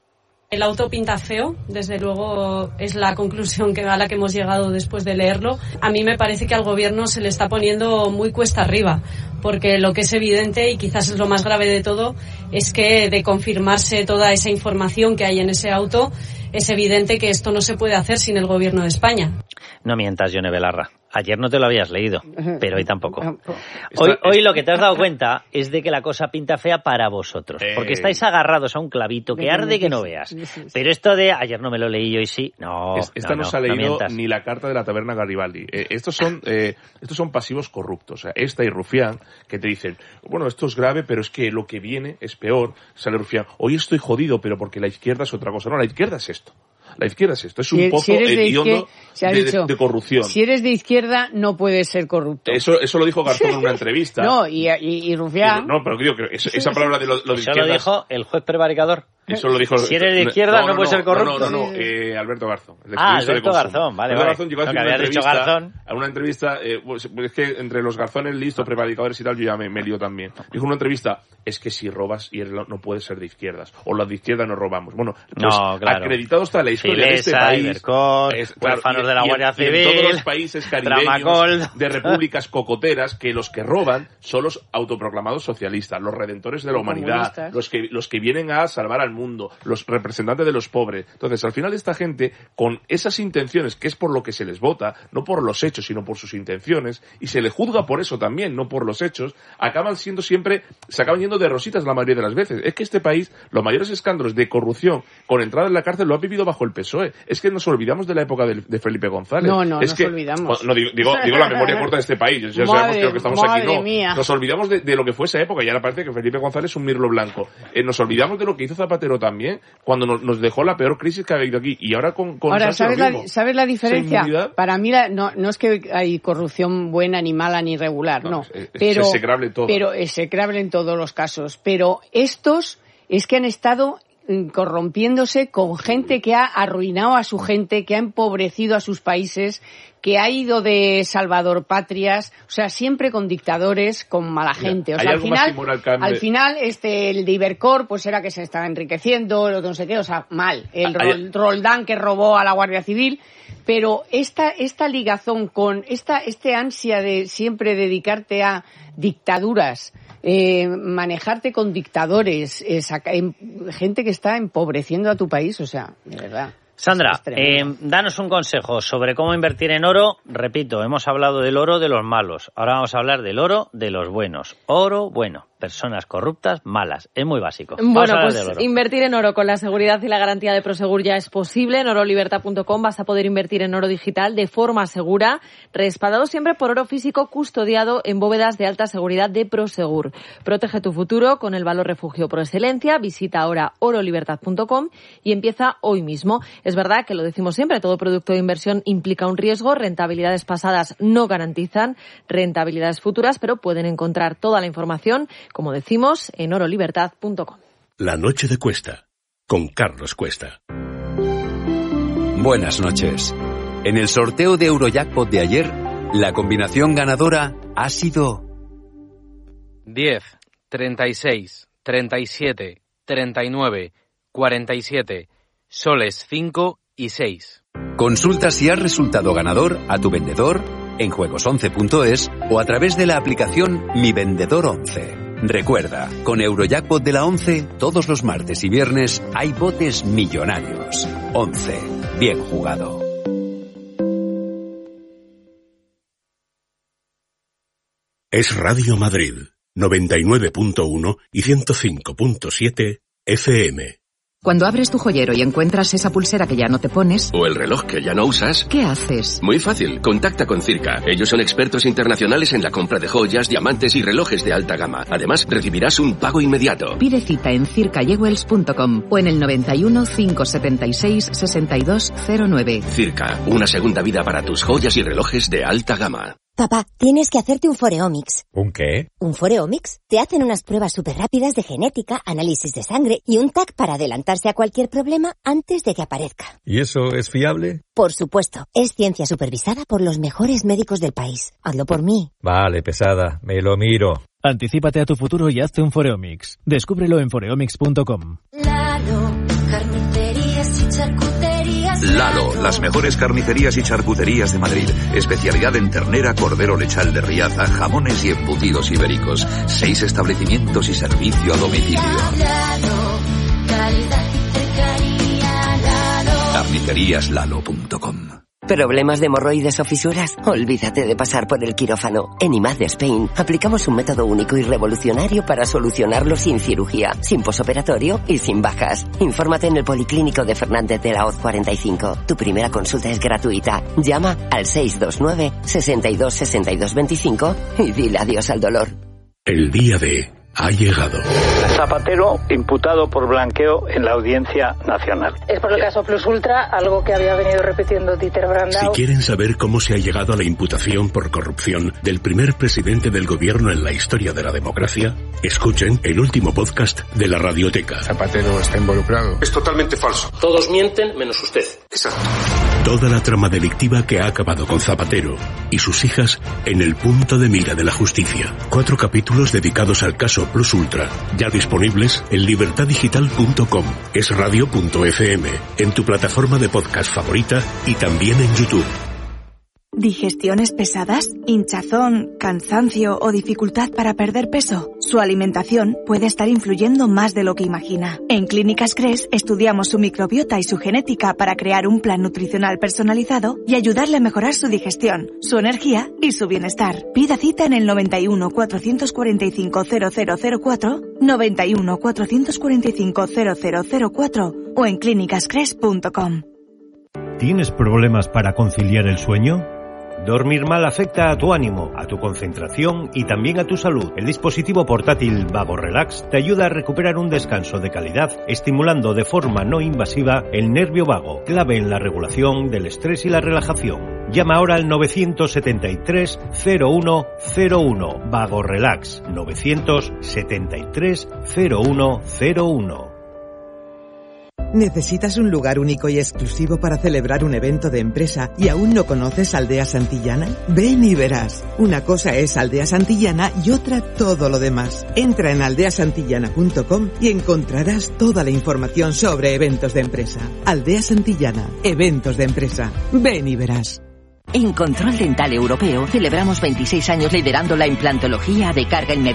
Speaker 9: El auto pinta feo, desde luego es la conclusión que, a la que hemos llegado después de leerlo. A mí me parece que al gobierno se le está poniendo muy cuesta arriba, porque lo que es evidente, y quizás es lo más grave de todo, es que de confirmarse toda esa información que hay en ese auto, es evidente que esto no se puede hacer sin el gobierno de España.
Speaker 1: No mientas, Yone Belarra. Ayer no te lo habías leído, pero hoy tampoco. Hoy, hoy lo que te has dado cuenta es de que la cosa pinta fea para vosotros, porque estáis agarrados a un clavito que arde que no veas. Pero esto de ayer no me lo leí, hoy sí, no.
Speaker 4: Esta no, no se ha leído no ni la carta de la taberna Garibaldi. Eh, estos son eh, estos son pasivos corruptos. O sea, esta y Rufián, que te dicen, bueno, esto es grave, pero es que lo que viene es peor. Sale Rufián, hoy estoy jodido, pero porque la izquierda es otra cosa. No, la izquierda es esto. La izquierda es esto, es un si, pozo si hediondo de, de, de, de corrupción.
Speaker 2: Si eres de izquierda, no puedes ser corrupto.
Speaker 4: Eso, eso lo dijo Garzón en una entrevista.
Speaker 2: No, y, y, y Rufián...
Speaker 4: No, pero digo que eso, esa palabra de lo, lo de
Speaker 1: eso
Speaker 4: izquierdas...
Speaker 1: lo dijo el juez prevaricador.
Speaker 4: Eso lo dijo...
Speaker 1: Si eres de izquierda, no, no, no puedes no, ser corrupto.
Speaker 4: No, no, no, eh, Alberto Garzón.
Speaker 1: Ah, Alberto Garzón, vale, vale.
Speaker 4: Garzón llegó a decir una entrevista, Garzón. A una entrevista, eh, pues, es que entre los Garzones listos, prevaricadores y tal, yo ya me, me lío también. Dijo una entrevista, es que si robas y eres, no puedes ser de izquierdas, o los de izquierda no robamos. Bueno, pues
Speaker 1: no, claro.
Speaker 4: acreditado está la historia
Speaker 1: Filesa,
Speaker 4: de este país.
Speaker 1: Ibercor, es, claro, huérfanos de la Guardia Civil,
Speaker 4: y en todos los países caribeños de repúblicas cocoteras, que los que roban son los autoproclamados socialistas, los redentores de la humanidad, los que, los que vienen a salvar al mundo, los representantes de los pobres. Entonces, al final esta gente, con esas intenciones, que es por lo que se les vota, no por los hechos, sino por sus intenciones, y se le juzga por eso también, no por los hechos, acaban siendo siempre, se acaban yendo de rositas la mayoría de las veces. Es que este país, los mayores escándalos de corrupción con entrada en la cárcel lo ha vivido bajo el P S O E. Es que nos olvidamos de la época de, de Felipe González.
Speaker 2: No, no,
Speaker 4: es
Speaker 2: nos
Speaker 4: que,
Speaker 2: olvidamos.
Speaker 4: No, digo, digo, digo la memoria corta de este país. Ya
Speaker 2: madre,
Speaker 4: sabemos que lo que estamos aquí no.
Speaker 2: Mía.
Speaker 4: Nos olvidamos de, de lo que fue esa época y ahora parece que Felipe González es un mirlo blanco. Eh, nos olvidamos de lo que hizo Zapatero también, cuando nos, nos dejó la peor crisis que ha habido aquí. Y ahora con, con
Speaker 2: ahora, ¿sabes la, ¿sabes la diferencia? Para mí la, no, no es que hay corrupción buena, ni mala, ni regular, no. no.
Speaker 4: Es,
Speaker 2: pero,
Speaker 4: es execrable en todo.
Speaker 2: Pero es execrable en todos los casos. Pero estos es que han estado corrompiéndose con gente que ha arruinado a su gente, que ha empobrecido a sus países, que ha ido de salvador patrias, o sea, siempre con dictadores, con mala gente. O sea, al final, al final, este, el de Ibercor, pues era que se estaba enriqueciendo, el otro no sé qué, o sea, mal. El Rol, Roldán que robó a la Guardia Civil, pero esta, esta ligazón con esta, este ansia de siempre dedicarte a dictaduras, Eh, manejarte con dictadores, eh, saca, eh, gente que está empobreciendo a tu país, o sea, de verdad.
Speaker 1: Sandra, eh, danos un consejo sobre cómo invertir en oro. Repito, hemos hablado del oro de los malos, ahora vamos a hablar del oro de los buenos. Oro bueno, personas corruptas malas, es muy básico.
Speaker 5: Bueno, pues invertir en oro con la seguridad y la garantía de Prosegur ya es posible. En oro libertad punto com vas a poder invertir en oro digital de forma segura, respaldado siempre por oro físico custodiado en bóvedas de alta seguridad de Prosegur. Protege tu futuro con el valor refugio por excelencia. Visita ahora oro libertad punto com y empieza hoy mismo. Es verdad que lo decimos siempre, todo producto de inversión implica un riesgo, rentabilidades pasadas no garantizan rentabilidades futuras, pero pueden encontrar toda la información, como decimos, en oro libertad punto com.
Speaker 7: La noche de Cuesta, con Carlos Cuesta.
Speaker 12: Buenas noches. En el sorteo de Eurojackpot de ayer, la combinación ganadora ha sido
Speaker 13: diez, treinta y seis, treinta y siete, treinta y nueve, cuarenta y siete, soles cinco y seis.
Speaker 12: Consulta si has resultado ganador a tu vendedor en juegos once punto es o a través de la aplicación Mi Vendedor once. Recuerda, con Eurojackpot de la once, todos los martes y viernes hay botes millonarios. once. Bien jugado.
Speaker 7: Es Radio Madrid, noventa y nueve punto uno y ciento cinco punto siete F M.
Speaker 14: Cuando abres tu joyero y encuentras esa pulsera que ya no te pones...
Speaker 24: O el reloj que ya no usas...
Speaker 14: ¿Qué haces?
Speaker 24: Muy fácil, contacta con Circa. Ellos son expertos internacionales en la compra de joyas, diamantes y relojes de alta gama. Además, recibirás un pago inmediato.
Speaker 14: Pide cita en circa jewels punto com o en el noventa y uno, cinco setenta y seis, sesenta y dos cero nueve.
Speaker 24: Circa, una segunda vida para tus joyas y relojes de alta gama.
Speaker 25: Papá, tienes que hacerte un Foreomics.
Speaker 26: ¿Un qué?
Speaker 25: Un Foreomics. Te hacen unas pruebas súper rápidas de genética, análisis de sangre y un T A C para adelantarse a cualquier problema antes de que aparezca.
Speaker 26: ¿Y eso es fiable?
Speaker 25: Por supuesto. Es ciencia supervisada por los mejores médicos del país. Hazlo por mí.
Speaker 26: Vale, pesada. Me lo miro.
Speaker 27: Anticípate a tu futuro y hazte un Foreomics. Descúbrelo en foreomics punto com.
Speaker 25: Lalo, carnicería.
Speaker 8: Lalo, las mejores carnicerías y charcuterías de Madrid. Especialidad en ternera, cordero lechal de Riaza, jamones y embutidos ibéricos. Seis establecimientos y servicio a domicilio. carnicerías lalo punto com.
Speaker 10: ¿Problemas de hemorroides o fisuras? Olvídate de pasar por el quirófano. En I M A D Spain aplicamos un método único y revolucionario para solucionarlo sin cirugía, sin posoperatorio y sin bajas. Infórmate en el Policlínico de Fernández de la Hoz cuarenta y cinco. Tu primera consulta es gratuita. Llama al seis dos nueve, sesenta y dos, sesenta y dos veinticinco y dile adiós al dolor.
Speaker 7: El día de ha llegado.
Speaker 15: Zapatero imputado por blanqueo en la Audiencia Nacional.
Speaker 16: Es por el caso Plus Ultra, algo que había venido repitiendo Dieter Brandau.
Speaker 7: Si quieren saber cómo se ha llegado a la imputación por corrupción del primer presidente del gobierno en la historia de la democracia, escuchen el último podcast de la Radioteca.
Speaker 6: Zapatero está involucrado.
Speaker 17: Es totalmente falso. Todos mienten menos usted. Exacto.
Speaker 7: Toda la trama delictiva que ha acabado con Zapatero y sus hijas en el punto de mira de la justicia. Cuatro capítulos dedicados al caso Plus Ultra, ya disponibles en libertad digital punto com, es radio punto efe eme, en tu plataforma de podcast favorita y también en YouTube.
Speaker 18: ¿Digestiones pesadas? ¿Hinchazón, cansancio o dificultad para perder peso? Su alimentación puede estar influyendo más de lo que imagina. En Clínicas Cres estudiamos su microbiota y su genética para crear un plan nutricional personalizado y ayudarle a mejorar su digestión, su energía y su bienestar. Pida cita en el noventa y uno, cuatrocientos cuarenta y cinco, cero cero cero cuatro, noventa y uno, cuatrocientos cuarenta y cinco, cero cero cero cuatro o en clínicas cres punto com.
Speaker 27: ¿Tienes problemas para conciliar el sueño? Dormir mal afecta a tu ánimo, a tu concentración y también a tu salud. El dispositivo portátil Vago Relax te ayuda a recuperar un descanso de calidad, estimulando de forma no invasiva el nervio vago, clave en la regulación del estrés y la relajación. Llama ahora al novecientos setenta y tres, cero uno cero uno. Vago Relax, novecientos setenta y tres, cero uno cero uno.
Speaker 28: ¿Necesitas un lugar único y exclusivo para celebrar un evento de empresa y aún no conoces Aldea Santillana? Ven y verás. Una cosa es Aldea Santillana y otra todo lo demás. Entra en aldea santillana punto com y encontrarás toda la información sobre eventos de empresa. Aldea Santillana, eventos de empresa. Ven y verás.
Speaker 14: En Control Dental Europeo celebramos veintiséis años liderando la implantología de carga inmediata